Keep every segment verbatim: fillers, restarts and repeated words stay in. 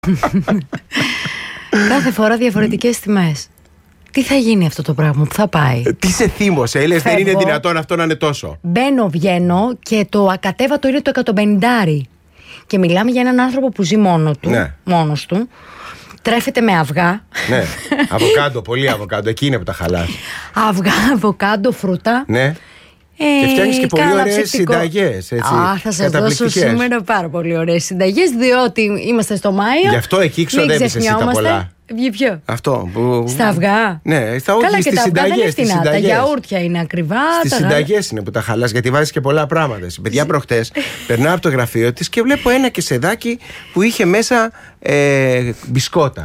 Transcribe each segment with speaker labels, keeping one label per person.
Speaker 1: Κάθε φορά διαφορετικές τιμές. Τι θα γίνει αυτό το πράγμα, που θα πάει?
Speaker 2: Τι σε θύμωσε, έλες, δεν είναι δυνατόν αυτό να είναι τόσο?
Speaker 1: Μπαίνω, βγαίνω και το ακατέβατο είναι το εκατόν πενήντα. Και μιλάμε για έναν άνθρωπο που ζει μόνο του,
Speaker 2: ναι.
Speaker 1: μόνος του. Τρέφεται με αυγά.
Speaker 2: Ναι, αβοκάντο, πολύ αβοκάντο, εκεί είναι που τα χαλάς.
Speaker 1: Αυγά, αβοκάντο, φρούτα.
Speaker 2: Ναι.
Speaker 1: Ε,
Speaker 2: και φτιάχνεις και πολύ ωραίες συνταγές.
Speaker 1: Α, θα σας δώσω σήμερα πάρα πολύ ωραίες συνταγές, διότι είμαστε στο Μάιο.
Speaker 2: Γι' αυτό εκεί ξοδεύεις εσύ τα πολλά.
Speaker 1: Ποιο?
Speaker 2: Αυτό που...
Speaker 1: Στα αυγά.
Speaker 2: Ναι, στα όχι.
Speaker 1: Καλά, και
Speaker 2: στις
Speaker 1: τα αυγά δεν είναι
Speaker 2: συνταγές.
Speaker 1: φθηνά. Τα γιαούρτια είναι ακριβά.
Speaker 2: Στις συνταγές είναι που τα χαλάς, γιατί βάζεις και πολλά πράγματα. Παιδιά, προχτές περνάω από το γραφείο της και βλέπω ένα κεσεδάκι που είχε μέσα ε, μπισκότα.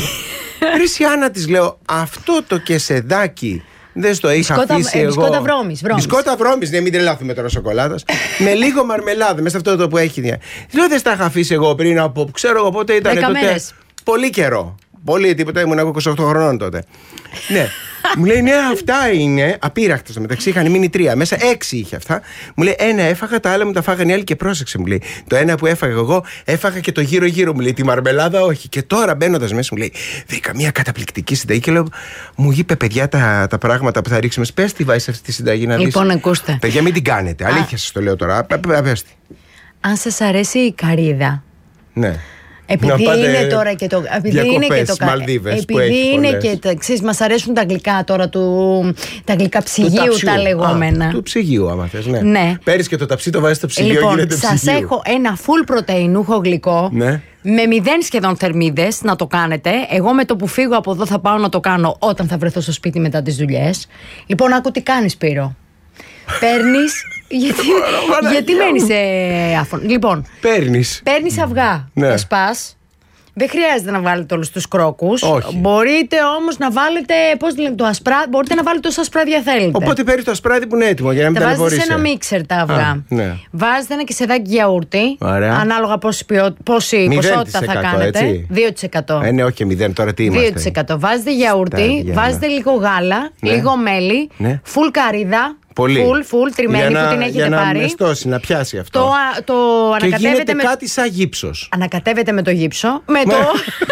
Speaker 2: Χριστιανά, της λέω, αυτό το κεσεδάκι δεν στο είχα
Speaker 1: μπισκότα,
Speaker 2: αφήσει
Speaker 1: ε,
Speaker 2: εγώ.
Speaker 1: Μπισκότα βρώμης.
Speaker 2: Μπισκότα βρώμης, ναι, μην τρελάθουμε τώρα σοκολάτας. Με λίγο μαρμελάδα, μέσα αυτό το που έχει. Λέω, δεν στα είχα αφήσει εγώ πριν από, ξέρω εγώ πότε ήταν τότε.
Speaker 1: Μέρες.
Speaker 2: Πολύ καιρό. Πολύ, τίποτα, ήμουν εγώ είκοσι οκτώ χρονών τότε. Ναι. Μου λέει, ναι, αυτά είναι. Απείραχτα στο μεταξύ, είχαν μείνει τρία. Μέσα έξι είχε αυτά. Μου λέει, ένα έφαγα, τα άλλα μου τα φάγανε οι άλλοι και πρόσεξε, μου λέει. Το ένα που έφαγα εγώ, έφαγα και το γύρω-γύρω, μου λέει. Τη μαρμελάδα, όχι. Και τώρα μπαίνοντας μέσα, μου λέει, βρήκα μια καταπληκτική συνταγή. Και λέω, μου είπε, παιδιά, τα, τα πράγματα που θα ρίξουμε. Πες τι βάζεις αυτή τη συνταγή να δεις.
Speaker 1: Λοιπόν, ακούστε.
Speaker 2: Παιδιά, μην την κάνετε. Αλήθεια σας το λέω τώρα. Πες τι.
Speaker 1: Αν σας αρέσει η καρύδα.
Speaker 2: Ναι.
Speaker 1: Επειδή είναι τώρα και το. Επειδή είναι και το.
Speaker 2: Μαλδίβες,
Speaker 1: επειδή είναι και τα. Ξέρεις, μας αρέσουν τα γλυκά τώρα του. Τα γλυκά ψυγείου, τα λεγόμενα.
Speaker 2: Α, του ψυγείου, άμα θες, ναι.
Speaker 1: ναι.
Speaker 2: Παίρνεις και το ταψί, το βάζεις στο ψυγείο,
Speaker 1: λοιπόν,
Speaker 2: γίνεται ψυγείο.
Speaker 1: Σας έχω ένα full πρωτεϊνούχο γλυκό.
Speaker 2: Ναι.
Speaker 1: Με μηδέν σχεδόν θερμίδες να το κάνετε. Εγώ με το που φύγω από εδώ θα πάω να το κάνω όταν θα βρεθώ στο σπίτι μετά τις δουλειές. Λοιπόν, άκου τι κάνεις, Σπύρο. Παίρνεις. γιατί γιατί μένεις ε, άφωνο. Λοιπόν,
Speaker 2: παίρνεις.
Speaker 1: Παίρνεις αυγά.
Speaker 2: Ναι.
Speaker 1: Τα σπάς. Δεν χρειάζεται να βάλετε όλους τους κρόκους.
Speaker 2: Όχι.
Speaker 1: Μπορείτε όμως να βάλετε. Πώς λένε, το ασπρά, μπορείτε να βάλετε όσα ασπράδια θέλετε.
Speaker 2: Οπότε παίρνεις το ασπράδι που είναι έτοιμο για να μην
Speaker 1: τα
Speaker 2: ταλαιπωρήσει.
Speaker 1: βάζετε σε ένα μίξερ τα αυγά.
Speaker 2: Α, ναι.
Speaker 1: Βάζετε ένα κεσεδάκι γιαούρτι.
Speaker 2: Ωραία.
Speaker 1: Ανάλογα πόση, ποιό, πόση ποσότητα θα κάνετε.
Speaker 2: Έτσι.
Speaker 1: δύο τοις εκατό.
Speaker 2: Ε, ναι, όχι μηδέν, τώρα τι είμαστε.
Speaker 1: δύο τοις εκατό. Βάζετε γιαούρτι, βάζετε λίγο γάλα,
Speaker 2: ναι.
Speaker 1: λίγο μέλι,
Speaker 2: ναι.
Speaker 1: φουλ καρύδα.
Speaker 2: Πολύ.
Speaker 1: Φουλ, φουλ, τριμμένη
Speaker 2: να,
Speaker 1: που την έχετε
Speaker 2: για
Speaker 1: πάρει.
Speaker 2: Να μεστώσει, να πιάσει αυτό.
Speaker 1: Το, το
Speaker 2: και
Speaker 1: ανακατεύετε
Speaker 2: γίνεται
Speaker 1: με...
Speaker 2: κάτι σαν γύψος.
Speaker 1: Ανακατεύετε με το γύψο. Με το.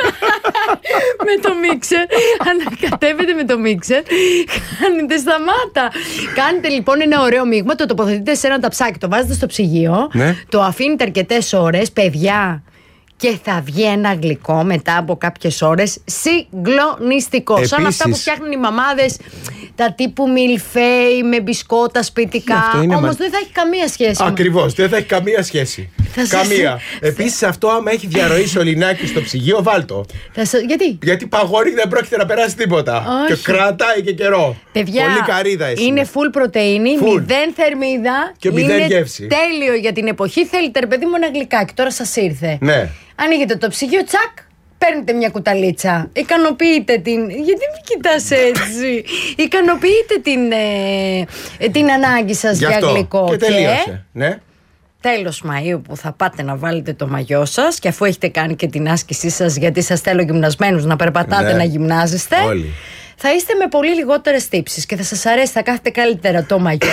Speaker 1: με το μίξερ. Ανακατεύετε με το μίξερ. Κάνετε σταμάτα. Κάνετε λοιπόν ένα ωραίο μείγμα. Το τοποθετείτε σε ένα ταψάκι. Το βάζετε στο ψυγείο.
Speaker 2: Ναι.
Speaker 1: Το αφήνετε αρκετές ώρες. Παιδιά. Και θα βγει ένα γλυκό μετά από κάποιες ώρες συγκλονιστικό.
Speaker 2: Επίσης,
Speaker 1: σαν αυτά που φτιάχνουν οι μαμάδες, τα τύπου μιλφέι με μπισκότα σπιτικά. Όμως μα... δεν θα έχει καμία σχέση.
Speaker 2: Ακριβώς, δεν θα έχει καμία σχέση.
Speaker 1: Θα
Speaker 2: καμία.
Speaker 1: σας...
Speaker 2: Επίσης αυτό, άμα έχει διαρροή σωληνάκι στο ψυγείο, βάλτο.
Speaker 1: Σας... Γιατί?
Speaker 2: Γιατί παγώνει, δεν πρόκειται να περάσει τίποτα.
Speaker 1: Όχι.
Speaker 2: Και κρατάει και καιρό.
Speaker 1: Παιδιά,
Speaker 2: πολύ καρύδα εσύ.
Speaker 1: Είναι full πρωτεΐνη,
Speaker 2: full.
Speaker 1: μηδέν θερμίδα.
Speaker 2: Και μηδέν
Speaker 1: είναι
Speaker 2: γεύση.
Speaker 1: Τέλειο για την εποχή. Θέλετε, ρε παιδί μου, ένα γλυκάκι. Τώρα σας ήρθε.
Speaker 2: Ναι.
Speaker 1: Ανοίγετε το ψυγείο, τσακ, παίρνετε μια κουταλίτσα. Ικανοποιείτε την. Γιατί με κοιτάς έτσι? Ικανοποιείτε την, ε, την ανάγκη σας για, για γλυκό.
Speaker 2: Και τελείωσε. Ναι.
Speaker 1: Τέλος Μαΐου που θα πάτε να βάλετε το μαγιό σας και αφού έχετε κάνει και την άσκησή σας, γιατί σας θέλω γυμνασμένους να περπατάτε, ναι, να γυμνάζεστε.
Speaker 2: Όλοι.
Speaker 1: Θα είστε με πολύ λιγότερες τύψεις και θα σας αρέσει, θα κάθετε καλύτερα το μαγιό.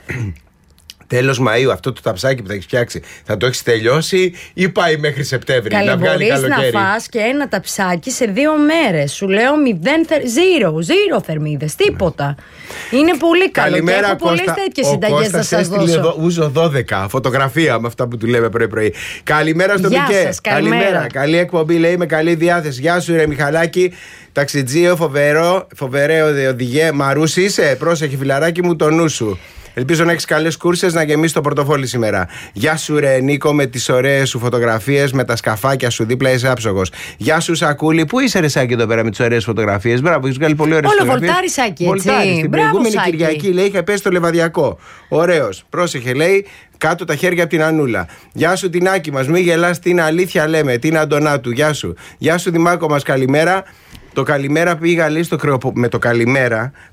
Speaker 2: Τέλος Μαΐου, αυτό το ταψάκι που θα έχεις φτιάξει, θα το έχεις τελειώσει ή πάει μέχρι Σεπτέμβρη?
Speaker 1: Καλή,
Speaker 2: να βγάλει
Speaker 1: μπορείς
Speaker 2: καλοκαίρι.
Speaker 1: να φας και ένα ταψάκι σε δύο μέρες. Σου λέω μηδέν, ζήρο, ζήρο θερμίδες, τίποτα. Είναι πολύ καλό.
Speaker 2: Καλημέρα,
Speaker 1: και έχω πολλές τέτοιες συνταγές να σας δώσω.
Speaker 2: Ούζο δώδεκα, φωτογραφία με αυτά που του λέμε πρωί-πρωί. Καλημέρα στο
Speaker 1: Γεια
Speaker 2: Μικέ.
Speaker 1: σας, καλημέρα.
Speaker 2: καλημέρα. Καλή εκπομπή, λέει, με καλή διάθεση. Γεια σου, ρε Μιχαλάκη. Ταξιτζίο, φοβερό, φοβεραίο οδηγέ. Μαρούσι είσαι, πρόσεχε φιλαράκι μου το νου σου. Ελπίζω να έχεις καλές κούρσες, να γεμίσεις το πορτοφόλι σήμερα. Γεια σου, ρε Νίκο, με τις ωραίες σου φωτογραφίες, με τα σκαφάκια σου δίπλα, είσαι άψογος. Γεια σου, Σακούλη, πού είσαι, ρε Σάκη, εδώ πέρα με τις ωραίες φωτογραφίες? Μπράβο, έχεις βγάλει πολύ ωραίες φωτογραφίες.
Speaker 1: Όλο βολτάρι, Σάκη, έτσι.
Speaker 2: Βολτάρι, την
Speaker 1: Μπράβο,
Speaker 2: προηγούμενη
Speaker 1: Σάκη.
Speaker 2: Κυριακή, λέει, είχε πέσει το Λεβαδιακό. Ωραίος. Πρόσεχε, λέει, κάτω τα χέρια από την Ανούλα. Γεια σου, την Άκη μας, μη γελάς, την αλήθεια λέμε, την Αντωνάτου. Γεια σου. Γεια σου, Δημάκο μας, καλημέρα. Το καλημέρα πήγα, λέει, στο κρεοπο... με το καλημέρα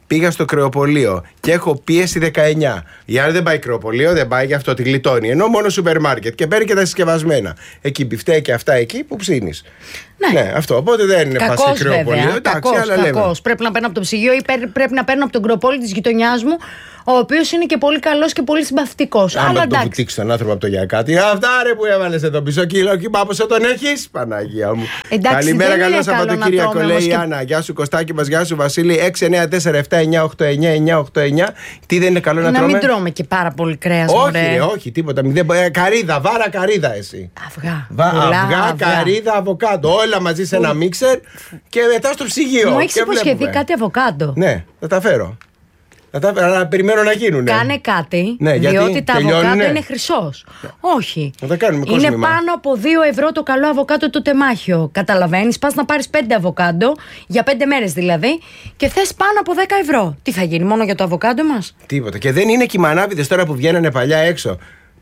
Speaker 2: πήγα στο κρεοπωλείο και έχω πίεση δεκαεννιά. Η άλλη δεν πάει κρεοπωλείο, δεν πάει, γι' αυτό τη γλιτώνει. Ενώ μόνο σούπερ μάρκετ και παίρνει και τα συσκευασμένα. Εκεί μπιφτέκια αυτά εκεί που ψήνεις.
Speaker 1: Ναι.
Speaker 2: ναι, αυτό. Οπότε δεν είναι πα σε κρεοπωλείο.
Speaker 1: Κακός, κακός. Πρέπει να παίρνω από το ψυγείο ή πρέπει να παίρνω από τον κρεοπόλη της γειτονιάς μου, ο οποίος είναι και πολύ καλός και πολύ συμπαθητικός.
Speaker 2: Άμα αλλά το βουτήξει τον άνθρωπο από το για κάτι. Αυτά ρε που έβαλες εδώ πίσω κιλό κύμα, πόσο τον έχεις, Παναγία μου.
Speaker 1: Εντάξει,
Speaker 2: καλημέρα, καλό Σαββατοκύριακο, λέει η Άννα. Γεια σου Κωστάκη μας, γεια σου Βασίλη. έξι εννιά τέσσερα επτά εννιά οκτώ εννιά εννιά οκτώ εννιά. Τι δεν είναι καλό να, να τρώμε?
Speaker 1: Να μην τρώμε και πάρα πολύ κρέας.
Speaker 2: Όχι, ρε, όχι, τίποτα. Δεν... Καρύδα, βάρα καρύδα εσύ.
Speaker 1: Αυγά.
Speaker 2: Βα... Αυγά, αυγά, καρύδα, αβοκάντο. Όλα μαζί σε ένα μίξερ και μετά στο ψυγείο.
Speaker 1: Μου έχεις υποσχεθεί κάτι αβοκάντο.
Speaker 2: Ναι, θα τα φέρω. Αλλά περιμένω να γίνουν.
Speaker 1: Κάνε κάτι,
Speaker 2: ναι,
Speaker 1: διότι τα αβοκάντο είναι χρυσός. Ναι. Όχι.
Speaker 2: Να τα κάνουμε
Speaker 1: είναι κόσμημα. Πάνω από δύο ευρώ το καλό αβοκάντο το τεμάχιο. Καταλαβαίνεις, πας να πάρεις πέντε αβοκάντο, για πέντε μέρες δηλαδή, και θες πάνω από δέκα ευρώ. Τι θα γίνει, μόνο για το αβοκάντο μας?
Speaker 2: Τίποτα. Και δεν είναι και οι μανάβιδες τώρα που βγαίνανε παλιά έξω.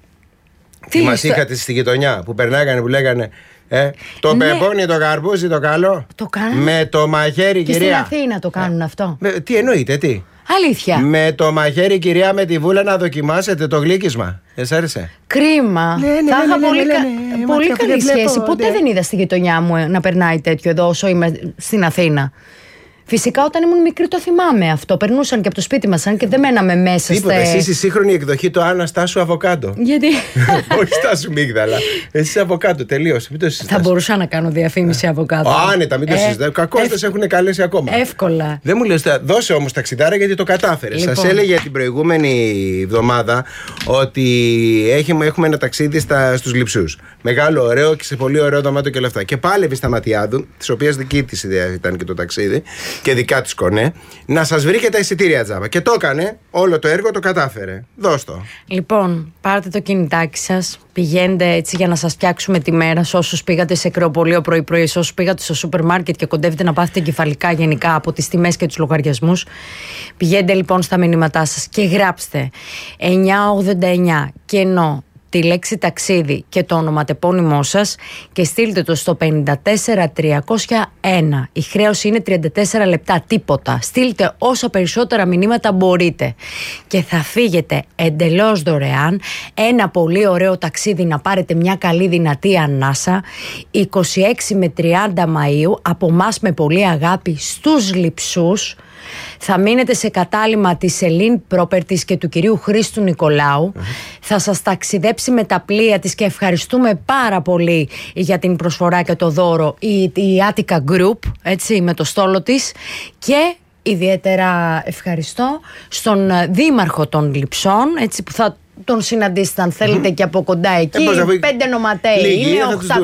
Speaker 2: Τι μας είχατε στη γειτονιά που περνάγανε, που λέγανε. Ε, το ναι. πεπόνι, το καρπούζι, το καλό.
Speaker 1: Το κάνουν.
Speaker 2: Με το μαχαίρι,
Speaker 1: και
Speaker 2: κυρία.
Speaker 1: Στην Αθήνα το κάνουν ε. αυτό.
Speaker 2: Με, τι εννοείτε, τι?
Speaker 1: Αλήθεια.
Speaker 2: Με το μαχαίρι, κυρία, με τη βούλα να δοκιμάσετε το γλύκισμα. Δεν σ' άρεσε?
Speaker 1: Κρίμα.
Speaker 2: Ναι, ναι,
Speaker 1: θα
Speaker 2: ναι,
Speaker 1: είχα
Speaker 2: ναι,
Speaker 1: πολύ,
Speaker 2: ναι, ναι,
Speaker 1: κα...
Speaker 2: ναι,
Speaker 1: πολύ
Speaker 2: ναι,
Speaker 1: καλή
Speaker 2: ναι,
Speaker 1: σχέση.
Speaker 2: βλέπω,
Speaker 1: Ποτέ
Speaker 2: ναι.
Speaker 1: δεν είδα στη γειτονιά μου να περνάει τέτοιο εδώ όσο είμαι στην Αθήνα. Φυσικά όταν ήμουν μικρή το θυμάμαι αυτό. Περνούσαν και από το σπίτι μας, αν και δεν μέναμε μέσα.
Speaker 2: Τίποτα.
Speaker 1: Στε...
Speaker 2: Εσείς η σύγχρονη εκδοχή το Άννα Στάσου Αβοκάντο.
Speaker 1: Γιατί?
Speaker 2: Όχι Στάσου Μίγδαλα. Εσείς Αβοκάντο, τελείωσε. Μην το συζητάς.
Speaker 1: Θα μπορούσα να κάνω διαφήμιση Αβοκάντο.
Speaker 2: Άνετα, μην το ε, συζητάς. Κακώς δεν σε έχουν καλέσει ακόμα.
Speaker 1: Εύκολα.
Speaker 2: Δεν μου λες, δώσε όμως ταξιδάρα γιατί το κατάφερε. Λοιπόν. Σας έλεγε την προηγούμενη εβδομάδα ότι έχουμε, έχουμε ένα ταξίδι στα, στους Λειψούς. Μεγάλο, ωραίο και σε πολύ ωραίο δωμάτιο και όλα αυτά. Και πάλευε στα Ματιάδου, τη οποία δική τη ιδέα ήταν και το ταξίδι και δικά τη κονέ, να σας βρει και τα εισιτήρια τζάμπα. Και το έκανε, όλο το έργο το κατάφερε. Δώσ' το.
Speaker 1: Λοιπόν, πάρτε το κινητάκι σας, πηγαίνετε έτσι για να σας φτιάξουμε τη μέρα. Σε όσους πήγατε σε κρεοπωλείο πρωί-πρωί, σε όσους πήγατε στο σούπερ μάρκετ και κοντεύετε να πάθετε κεφαλικά γενικά από τις τιμές και τους λογαριασμούς. Πηγαίνετε λοιπόν στα μηνύματά σας και γράψτε εννιά ογδόντα εννιά κενό τη λέξη ταξίδι και το ονοματεπώνυμό σας και στείλτε το στο πέντε τέσσερα τριακόσια ένα. Η χρέωση είναι τριάντα τέσσερα λεπτά, τίποτα. Στείλτε όσα περισσότερα μηνύματα μπορείτε και θα φύγετε εντελώς δωρεάν ένα πολύ ωραίο ταξίδι να πάρετε μια καλή δυνατή ανάσα είκοσι έξι με τριάντα Μαΐου από μας με πολύ αγάπη στους Λειψούς. Θα μείνετε σε κατάλημα της Celine Properties και του κυρίου Χρήστου Νικολάου. Mm-hmm. Θα σας ταξιδέψει με τα πλοία της και ευχαριστούμε πάρα πολύ για την προσφορά και το δώρο η, η Attica Group, έτσι, με το στόλο της. Και ιδιαίτερα ευχαριστώ στον δήμαρχο των Λειψών, έτσι, που θα τον συναντήσετε αν θέλετε mm-hmm. και από κοντά εκεί. Ε, Πέντε νοματέοι είναι,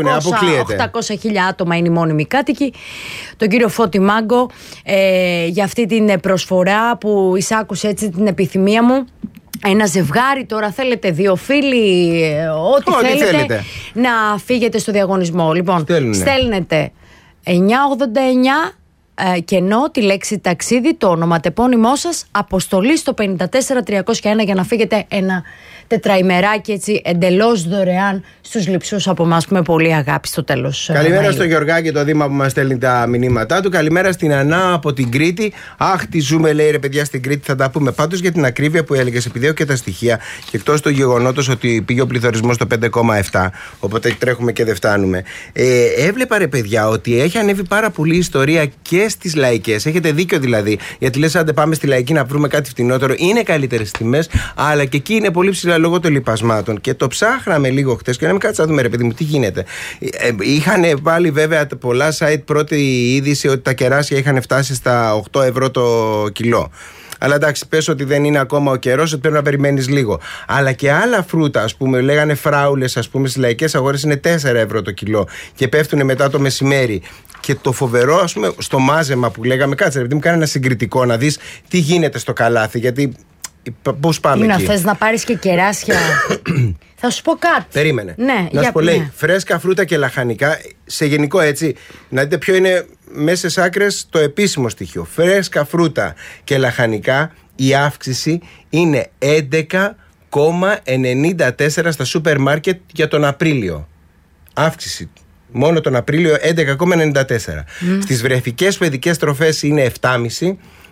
Speaker 1: οκτακόσια χιλιάδες άτομα είναι οι μόνιμοι κάτοικοι. Τον κύριο Φώτη Μάγκο ε, για αυτή την προσφορά που εισάκουσε έτσι την επιθυμία μου. Ένα ζευγάρι τώρα θέλετε, δύο φίλοι, ό,τι, ό,τι θέλετε, θέλετε να φύγετε στο διαγωνισμό. Λοιπόν, Στέλνε. στέλνετε εννιά ογδόντα εννιά Ε, κενό τη λέξη ταξίδι, το ονοματεπώνυμό σας, αποστολή στο πέντε τέσσερα τριακόσια ένα για να φύγετε ένα τετραημεράκι έτσι εντελώς δωρεάν στους Λειψούς από εμάς με πολύ αγάπη στο τέλος.
Speaker 2: Καλημέρα στο Γεωργάκη, το Δήμα που μας στέλνει τα μηνύματά του. Καλημέρα στην Ανά από την Κρήτη. Αχ, τι ζούμε, λέει, ρε παιδιά, στην Κρήτη. Θα τα πούμε πάντως για την ακρίβεια που έλεγες, επειδή έχω και τα στοιχεία και εκτός του γεγονότος ότι πήγε ο πληθωρισμός στο πέντε κόμμα επτά, οπότε τρέχουμε και δεν φτάνουμε. Ε, έβλεπα, ρε παιδιά, ότι έχει ανέβει πάρα πολύ ιστορία και στις λαϊκές. Έχετε δίκιο δηλαδή, γιατί λες, άντε πάμε στη λαϊκή να βρούμε κάτι φτηνότερο. Είναι καλύτερες τιμές, αλλά και εκεί είναι πολύ ψηλά λόγω των λιπασμάτων. Και το ψάχναμε λίγο χτες και να μην κάτσα να δούμε, ρε παιδί μου, τι γίνεται. Ε, είχαν βάλει βέβαια πολλά site πρώτη είδηση ότι τα κεράσια είχαν φτάσει στα οκτώ ευρώ το κιλό. Αλλά εντάξει, πες ότι δεν είναι ακόμα ο καιρός, ότι πρέπει να περιμένεις λίγο. Αλλά και άλλα φρούτα, ας πούμε, λέγανε φράουλες, ας πούμε, στις λαϊκές αγορές είναι τέσσερα ευρώ το κιλό και πέφτουν μετά το μεσημέρι. Και το φοβερό, ας πούμε, στο μάζεμα που λέγαμε, κάτσε, επειδή μου κάνει ένα συγκριτικό να δεις τι γίνεται στο καλάθι, γιατί πώς πάμε
Speaker 1: είναι
Speaker 2: εκεί.
Speaker 1: Να θες να πάρεις και κεράσια. Θα σου πω κάτι.
Speaker 2: Περίμενε.
Speaker 1: Ναι,
Speaker 2: να σου πω, λέει, φρέσκα φρούτα και λαχανικά, σε γενικό έτσι, να δείτε ποιο είναι μέσα στις άκρες το επίσημο στοιχείο. Φρέσκα φρούτα και λαχανικά, η αύξηση είναι έντεκα κόμμα ενενήντα τέσσερα στα σούπερ μάρκετ για τον Απρίλιο. Αύξηση. Μόνο τον Απρίλιο έντεκα κόμμα ενενήντα τέσσερα. Mm. Στις βρεφικές παιδικές τροφές είναι επτά κόμμα πέντε.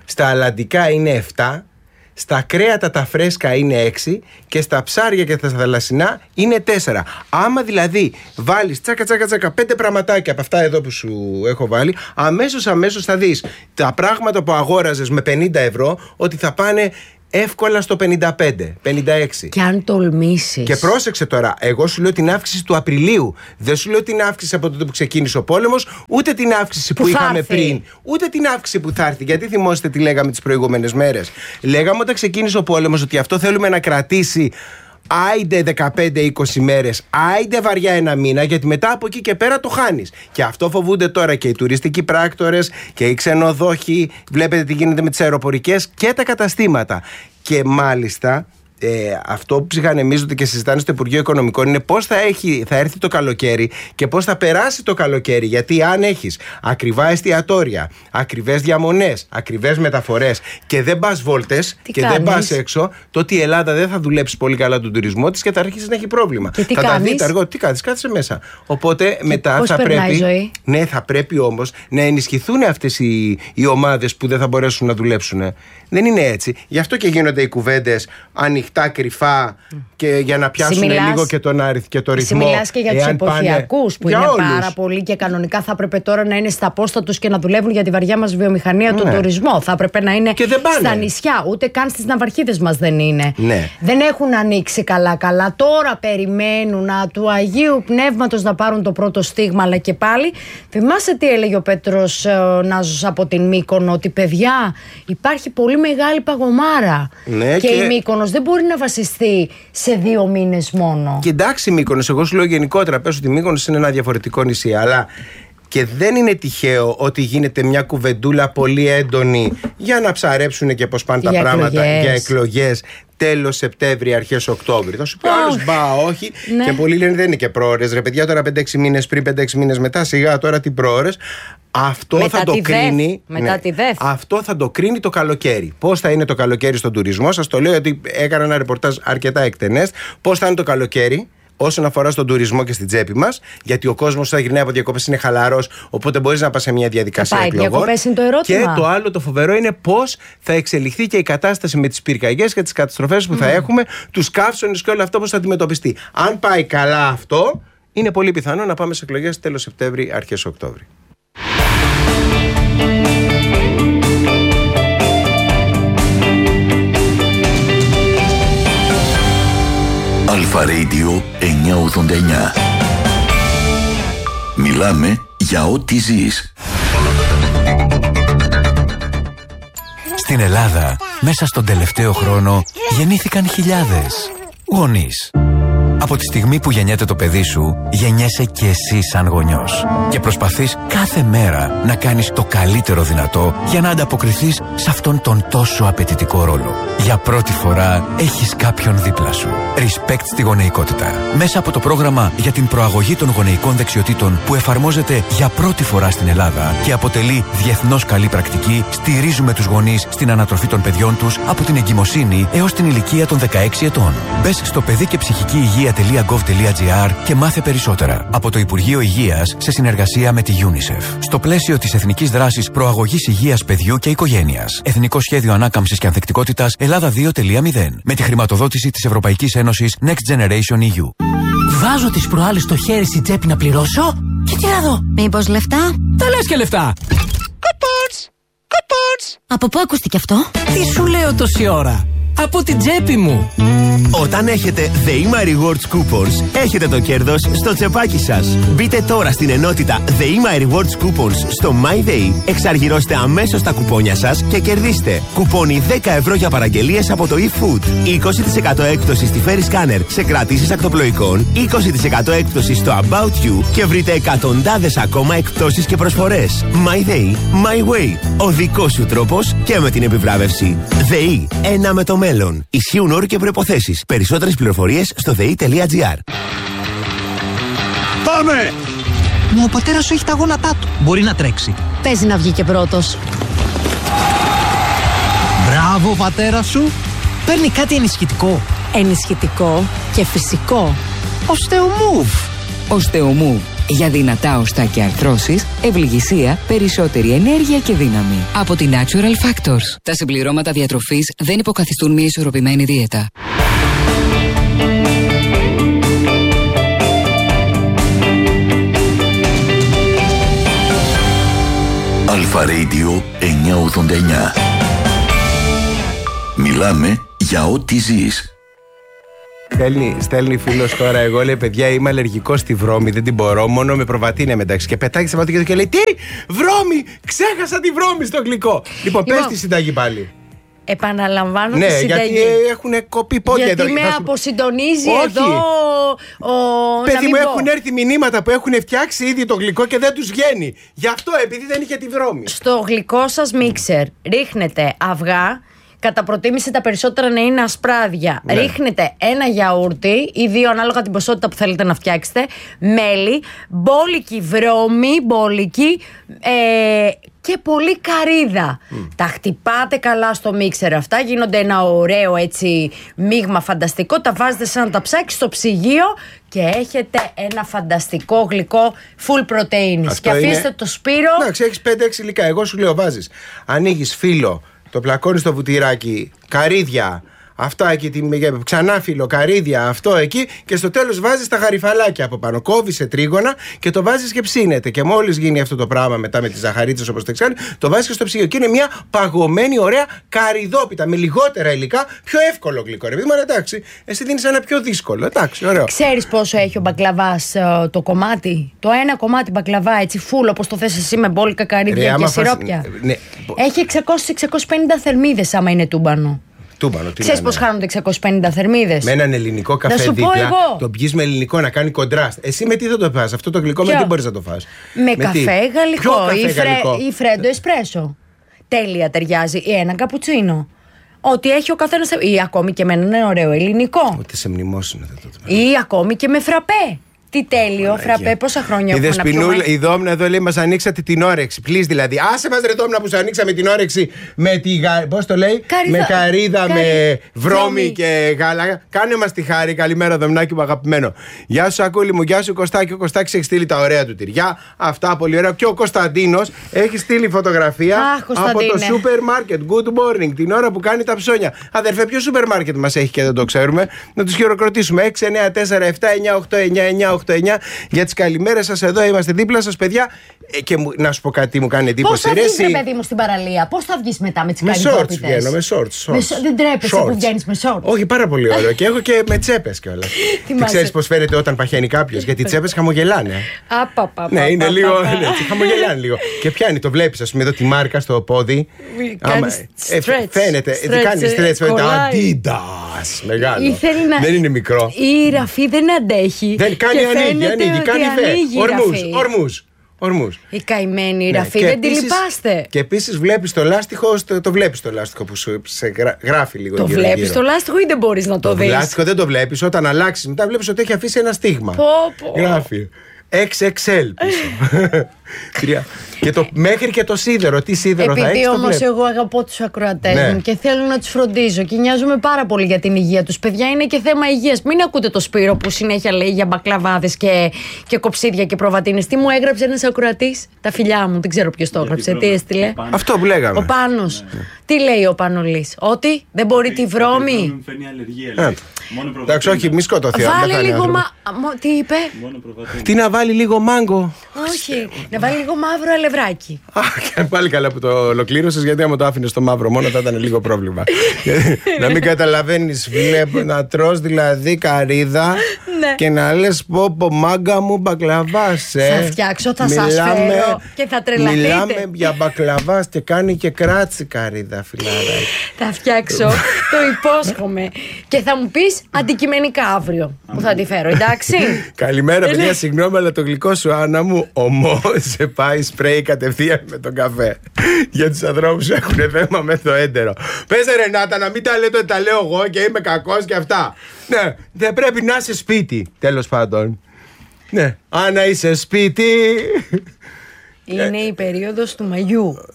Speaker 2: στα αλλαντικά είναι επτά, στα κρέατα τα φρέσκα είναι έξι και στα ψάρια και τα θαλασσινά είναι τέσσερα. Άμα δηλαδή βάλεις τσάκα τσάκα τσάκα πέντε πραγματάκια από αυτά εδώ που σου έχω βάλει, αμέσως αμέσως θα δεις τα πράγματα που αγόραζες με πενήντα ευρώ ότι θα πάνε εύκολα στο πενήντα πέντε πενήντα έξι.
Speaker 1: Και αν τολμήσεις.
Speaker 2: Και πρόσεξε τώρα, εγώ σου λέω την αύξηση του Απριλίου. Δεν σου λέω την αύξηση από τότε που ξεκίνησε ο πόλεμος, ούτε την αύξηση που, που είχαμε πριν, ούτε την αύξηση που θα έρθει. Γιατί θυμόσαστε τι λέγαμε τις προηγούμενες μέρες? Λέγαμε όταν ξεκίνησε ο πόλεμος ότι αυτό θέλουμε να κρατήσει άιντε δεκαπέντε είκοσι μέρες, άιντε βαριά ένα μήνα, γιατί μετά από εκεί και πέρα το χάνεις. Και αυτό φοβούνται τώρα και οι τουριστικοί πράκτορες και οι ξενοδόχοι. Βλέπετε τι γίνεται με τις αεροπορικές και τα καταστήματα. Και μάλιστα Ε, αυτό που ψυχανεμίζονται και συζητάνε στο Υπουργείο Οικονομικών είναι πώς θα, έχει, θα έρθει το καλοκαίρι και πώς θα περάσει το καλοκαίρι. Γιατί αν έχεις ακριβά εστιατόρια, ακριβές διαμονές, ακριβές μεταφορές και δεν πας βόλτες και κάνεις? δεν πας έξω, τότε η Ελλάδα δεν θα δουλέψει πολύ καλά τον τουρισμό της και θα αρχίσει να έχει πρόβλημα.
Speaker 1: Και τι
Speaker 2: θα
Speaker 1: κάνεις?
Speaker 2: τα δείτε αργότερα. Τι κάνεις? Κάθεσαι μέσα. Οπότε και μετά
Speaker 1: πώς
Speaker 2: θα πρέπει.
Speaker 1: Η ζωή?
Speaker 2: Ναι, θα πρέπει όμως να ενισχυθούν αυτές οι, οι ομάδες που δεν θα μπορέσουν να δουλέψουν. Δεν είναι έτσι. Γι' αυτό και γίνονται οι κουβέντες ανοιχτά, κρυφά και για να πιάσουν Συμιλάς, λίγο και τον αριθ, και το ρυθμό.
Speaker 1: Μιλάς και για τους εποχιακούς που είναι όλους. Πάρα πολύ και κανονικά θα έπρεπε τώρα να είναι στα πόστα τους και να δουλεύουν για τη βαριά μας βιομηχανία, ναι. τον τουρισμό. Θα έπρεπε να είναι στα νησιά. Ούτε καν στις ναυαρχίδες μας δεν είναι.
Speaker 2: Ναι.
Speaker 1: Δεν έχουν ανοίξει καλά-καλά. Τώρα περιμένουν να, του Αγίου Πνεύματος να πάρουν το πρώτο στίγμα. Αλλά και πάλι θυμάσαι τι έλεγε ο Πέτρος ε, Νάζος από την Μύκονο? Ότι παιδιά, υπάρχει πολύ μεγάλη παγωμάρα.
Speaker 2: Ναι,
Speaker 1: και,
Speaker 2: και
Speaker 1: η Μύκονος δεν μπορεί να βασιστεί σε δύο μήνες μόνο.
Speaker 2: Και εντάξει, Μύκονος, εγώ σου λέω γενικότερα, πες ότι η Μύκονος είναι ένα διαφορετικό νησί, αλλά και δεν είναι τυχαίο ότι γίνεται μια κουβεντούλα πολύ έντονη για να ψαρέψουν και πώς πάνε τα
Speaker 1: για
Speaker 2: πράγματα
Speaker 1: εκλογές.
Speaker 2: για εκλογές τέλος Σεπτέμβρη, αρχές Οκτώβρη. Θα σου πει άλλος, μπα, όχι.
Speaker 1: Ναι.
Speaker 2: Και πολλοί λένε δεν είναι και πρόωρες. Ρε παιδιά, τώρα πέντε έξι μήνες πριν, πέντε έξι μήνες μετά, σιγά τώρα τι πρόωρες. Αυτό
Speaker 1: μετά
Speaker 2: θα το κρίνει.
Speaker 1: Μετά
Speaker 2: ναι,
Speaker 1: τη ΔΕΘ.
Speaker 2: Αυτό θα το κρίνει το καλοκαίρι. Πώς θα είναι το καλοκαίρι στον τουρισμό? Σας το λέω γιατί έκανα ένα ρεπορτάζ αρκετά εκτενές. Πώς θα είναι το καλοκαίρι όσον αφορά στον τουρισμό και στην τσέπη μας, γιατί ο κόσμος θα γυρνάει από διακοπές, είναι χαλαρός, οπότε μπορείς να πας σε μια διαδικασία εκλογών.
Speaker 1: Διακοπές είναι το ερώτημα.
Speaker 2: Και το άλλο το φοβερό είναι πώς θα εξελιχθεί και η κατάσταση με τις πυρκαγιές και τις καταστροφές που mm. θα έχουμε, τους καύσονες και όλο αυτό πώς θα αντιμετωπιστεί. Αν πάει καλά αυτό, είναι πολύ πιθανό να πάμε σε εκλογές τέλος Σεπτέμβρη, αρχές Οκτώβρη.
Speaker 3: Αλφα Radio εννιακόσια ογδόντα εννιά. Μιλάμε για ό,τι ζεις.
Speaker 4: Στην Ελλάδα, μέσα στον τελευταίο χρόνο, γεννήθηκαν χιλιάδες γονείς. Από τη στιγμή που γεννιέται το παιδί σου, γεννιέσαι και εσύ σαν γονιός. Και προσπαθείς κάθε μέρα να κάνεις το καλύτερο δυνατό για να ανταποκριθείς σε αυτόν τον τόσο απαιτητικό ρόλο. Για πρώτη φορά έχεις κάποιον δίπλα σου. Respect στη γονεϊκότητα. Μέσα από το πρόγραμμα για την προαγωγή των γονεϊκών δεξιοτήτων που εφαρμόζεται για πρώτη φορά στην Ελλάδα και αποτελεί διεθνώς καλή πρακτική, στηρίζουμε τους γονείς στην ανατροφή των παιδιών τους από την εγκυμοσύνη έως την ηλικία των δεκαέξι ετών. Μπες στο παιδί και ψυχική υγεία.gov.gr και μάθε περισσότερα. Από το Υπουργείο Υγείας σε συνεργασία με τη UNICEF. Στο πλαίσιο της Εθνικής Δράσης Προαγωγής Υγείας Παιδιού και Οικογένειας. Εθνικό Σχέδιο Ανάκαμψης και Ανθεκτικότητας Ελλάδα δύο κόμμα μηδέν. Με τη χρηματοδότηση της Ευρωπαϊκής Ένωσης Next Generation ι γιου.
Speaker 5: Βάζω τις προάλλες στο χέρι στην τσέπη να πληρώσω και τι να δω.
Speaker 6: Μήπως λεφτά?
Speaker 5: Τα λες και λεφτά.
Speaker 6: Κουπόνς! Κουπόνς! Από πού ακούστηκε αυτό?
Speaker 5: Τι σου λέω τόση ώρα? Από την τσέπη μου.
Speaker 7: Όταν έχετε The My Rewards Coupons, έχετε το κέρδος στο τσεπάκι σας. Μπείτε τώρα στην ενότητα The My Rewards Coupons στο MyDay, εξαργυρώστε αμέσως τα κουπόνια σας και κερδίστε κουπόνι δέκα ευρώ για παραγγελίες από το eFood, είκοσι τοις εκατό έκπτωση στη Ferry Scanner σε κρατήσεις ακτοπλοϊκών, είκοσι τοις εκατό έκπτωση στο About You και βρείτε εκατοντάδες ακόμα εκπτώσεις και προσφορές. MyDay, My Way. Ο δικός σου τρόπος και με την επιβράβευση. ΔΕΗ, ένα με το μέλλον. Ισχύουν όροι και προϋποθέσεις. Περισσότερες πληροφορίες στο δεη.gr.
Speaker 8: Πάμε! Μα ο πατέρας σου έχει τα γόνατά του. Μπορεί να τρέξει.
Speaker 1: Παίζει να βγει και πρώτος.
Speaker 8: Μπράβο, πατέρα σου. Παίρνει κάτι ενισχυτικό.
Speaker 1: Ενισχυτικό και φυσικό.
Speaker 8: Οστεομούβ.
Speaker 9: Οστεομούβ. Για δυνατά οστά και αρθρώσεις, ευληγησία, περισσότερη ενέργεια και δύναμη. Από τη Natural Factors. Τα συμπληρώματα διατροφής δεν υποκαθιστούν μια ισορροπημένη δίαιτα.
Speaker 3: Αλφα Radio εννιακόσια ογδόντα εννιά. Μιλάμε για ό,τι ζεις.
Speaker 2: Στέλνει, στέλνει φίλος τώρα, εγώ λέει παιδιά είμαι αλλεργικός στη βρώμη, δεν την μπορώ, μόνο με προβατίνια μεταξύ. Και πετάει σε πατήκια και λέει τι, βρώμη, ξέχασα τη βρώμη στο γλυκό. Λοιπόν, λοιπόν πες τη συνταγή πάλι.
Speaker 1: Επαναλαμβάνω
Speaker 2: ναι,
Speaker 1: τη συνταγή.
Speaker 2: Γιατί έχουν κοπεί πόδια
Speaker 1: γιατί
Speaker 2: εδώ.
Speaker 1: Με
Speaker 2: σου...
Speaker 1: αποσυντονίζει
Speaker 2: Όχι.
Speaker 1: εδώ ο...
Speaker 2: Παιδί μου, έχουν έρθει μηνύματα που έχουν φτιάξει ήδη το γλυκό και δεν τους βγαίνει. Γι' αυτό, επειδή δεν είχε τη βρώμη.
Speaker 1: Στο γλυκό σας μίξερ ρίχνετε αυγά. Κατά προτίμηση τα περισσότερα να είναι ασπράδια. Ναι. Ρίχνετε ένα γιαούρτι ή δύο ανάλογα την ποσότητα που θέλετε να φτιάξετε. Μέλι, μπόλικη βρώμη, μπόλικη ε, και πολύ καρύδα. Mm. Τα χτυπάτε καλά στο μίξερ αυτά. Γίνονται ένα ωραίο έτσι μείγμα φανταστικό. Τα βάζετε σε ένα ταψάκι στο ψυγείο και έχετε ένα φανταστικό γλυκό full πρωτεΐνης. Και αφήστε είναι... το Σπύρο.
Speaker 2: Εντάξει, έχεις πέντε έξι υλικά. Εγώ σου λέω βάζεις. Ανοίγεις φύλλο. Το πλακώνεις στο βουτυράκι, καρύδια, αυτά εκεί, ξανά φύλλο, καρύδια, αυτό εκεί. Και στο τέλος βάζεις τα γαριφαλάκια από πάνω. Κόβεις σε τρίγωνα και το βάζεις και ψήνεται. Και μόλις γίνει αυτό το πράγμα μετά με τις ζαχαρίτσες όπως το εξάλλου, το βάζεις και στο ψυγείο. Και είναι μια παγωμένη, ωραία καρυδόπιτα με λιγότερα υλικά, πιο εύκολο γλυκό. Ρε παιδί μου, εντάξει, εσύ δίνεις ένα πιο δύσκολο. Εντάξει, ωραίο.
Speaker 1: Ξέρεις πόσο έχει ο μπακλαβάς ε, το κομμάτι, το ένα κομμάτι μπακλαβά, έτσι φούλο όπως το θες εσύ με μπόλικα καρύδια και σιρόπια.
Speaker 2: Φας... Ναι.
Speaker 1: Έχει εξακόσιες με εξακόσιες πενήντα θερμίδες άμα είναι τούμπανο. Ξέρεις πώς χάνονται εξακόσιες πενήντα θερμίδες?
Speaker 2: Με έναν ελληνικό καφέ δίπλα. Το πιείς με ελληνικό να κάνει κοντράστ. Εσύ με τι θα το φας? Αυτό το γλυκό Ποιο? με τι μπορείς να το φας?
Speaker 1: Με, με καφέ τι? γαλλικό
Speaker 2: καφέ
Speaker 1: ή, φρε...
Speaker 2: γαλλικό?
Speaker 1: ή φρέντο εσπρέσο. Τέλεια ταιριάζει. Ή ένα καπουτσίνο. Ότι έχει ο καθένας. Ή ακόμη και με έναν ωραίο ελληνικό.
Speaker 2: Ούτε σε μνημόσυνο θα το δω.
Speaker 1: Ή ακόμη και με φραπέ. Τι τέλειο, φραπέ, πόσα χρόνια έχουμε να πιούμε.
Speaker 2: Η Δόμνα εδώ λέει: μας ανοίξατε την όρεξη. Please δηλαδή. Άσε μας ρε Δόμνα που σου ανοίξαμε την όρεξη με τη. Πώς το λέει?
Speaker 1: Καρύδα.
Speaker 2: Με καρύδα, Καρύ... με βρώμη, βρώμη και γάλα. Κάνε μας τη χάρη. Καλημέρα, Δομνάκι μου αγαπημένο. Γεια σου, Ακούλη μου, γεια σου, Κωστάκη. Ο Κωστάκης έχει στείλει τα ωραία του τυριά. Αυτά πολύ ωραία. Και ο Κωνσταντίνος έχει στείλει φωτογραφία
Speaker 1: Αχ,
Speaker 2: από το σούπερ μάρκετ. Good morning, την ώρα που κάνει τα ψώνια. Αδερφέ, ποιο σούπερ μάρκετ μας έχει και δεν το ξέρουμε? Να τους χειροκροτήσουμε. έξι εννιά τέσσερα επτά εννιά οκτώ εννιά εννιά οκτώ εννιά για τις καλημέρες σας. Εδώ είμαστε δίπλα σας, παιδιά. Ε, και μου, να σου πω κάτι, μου κάνει εντύπωση.
Speaker 1: Πώς θα βγεις, ρε παιδί μου, στην παραλία? Πώς θα βγεις μετά με τις καρυδόπιτες?
Speaker 2: Με shorts βγαίνω, με shorts. shorts.
Speaker 1: Δεν τρέπεσαι που βγαίνεις με shorts?
Speaker 2: Όχι, πάρα πολύ ωραίο. Και έχω και με τσέπες κιόλας. Και ξέρεις πώς φαίνεται όταν παχαίνει κάποιος? Γιατί οι τσέπες χαμογελάνε.
Speaker 1: Απαπαπα.
Speaker 2: Ναι, είναι λίγο. Χαμογελάνε λίγο. Και πιάνει, το βλέπεις, ας πούμε, εδώ τη μάρκα στο πόδι. Φαίνεται. Κάνει στρέτς. Φαίνεται Adidas. Μεγάλο. Δεν είναι μικρό.
Speaker 1: Η ραφή δεν αντέχει.
Speaker 2: Δεν κάνει ανοίγει, ανοίγει, κάνει φε. Ορμούς, ορμούς. Ορμούς.
Speaker 1: Η καημένη ναι, ραφή, δεν τη λυπάστε.
Speaker 2: Και επίσης βλέπεις το λάστιχο, το, το βλέπεις το λάστιχο που σου σε γρά, γράφει λίγο.
Speaker 1: Το βλέπεις το λάστιχο ή δεν μπορείς να το, το δεις?
Speaker 2: Το λάστιχο δεν το βλέπεις, όταν αλλάξεις μετά βλέπεις ότι έχει αφήσει ένα στίγμα.
Speaker 1: Πω, πω.
Speaker 2: Γράφει εξ εξ ελ πίσω. Και το, μέχρι και το σίδερο. Τι σίδερο
Speaker 1: Επειδή
Speaker 2: θα έχεις?
Speaker 1: Επειδή όμως εγώ αγαπώ τους ακροατές ναι. μου και θέλω να τους φροντίζω και νοιάζομαι πάρα πολύ για την υγεία τους. Παιδιά, είναι και θέμα υγείας. Μην ακούτε το Σπύρο που συνέχεια λέει για μπακλαβάδες και, και κοψίδια και προβατίνες. Τι μου έγραψε ένας ακροατής? Τα φιλιά μου, δεν ξέρω ποιος το έγραψε. Τι έστειλε?
Speaker 2: Αυτό που λέγαμε.
Speaker 1: Ο Πάνος. Ναι. Τι λέει ο Πανολής? Ότι δεν μπορεί τη βρώμη.
Speaker 10: Μου φαίνει αλλεργία.
Speaker 2: Εντάξει, όχι, μη σκοτωθεί.
Speaker 1: Βάλε λίγο μα... Τι είπε?
Speaker 2: Τι να βάλει λίγο μάγκο?
Speaker 1: Όχι, να βάλει λίγο μαύρο αλευράκι.
Speaker 2: Πάλι καλά που το ολοκλήρωσες, γιατί άμα το άφηνες στο μαύρο μόνο θα ήταν λίγο πρόβλημα. Να μην καταλαβαίνεις, βλέπω να τρως δηλαδή καρύδα και να λες πω πω μάγκα μου μπακλαβάς.
Speaker 1: Θα φτιάξω, θα σας φέρω και θα τρελαθείτε.
Speaker 2: Μιλάμε για μπακλαβάς και κάνει και κράτσι καρύδα, φιλαράκι.
Speaker 1: Θα φτιάξω, το υπόσχομαι. Και θα μου πεις αντικειμενικά αύριο που θα τη φέρω, εντάξει?
Speaker 2: Καλημέρα, παιδιά, συγγνώμη, αλλά το γλυκό σου, Άννα μου, ομό σε πάει σπρέι κατευθείαν με τον καφέ. Για τους ανθρώπους που έχουν θέμα με το έντερο. Πες Ρενάτα, να μην τα λέτε ότι τα λέω εγώ και είμαι κακός και αυτά. Ναι, δεν πρέπει να είσαι σπίτι, τέλος πάντων. Ναι, αν είσαι σπίτι.
Speaker 1: Είναι η περίοδος του Μαγιού.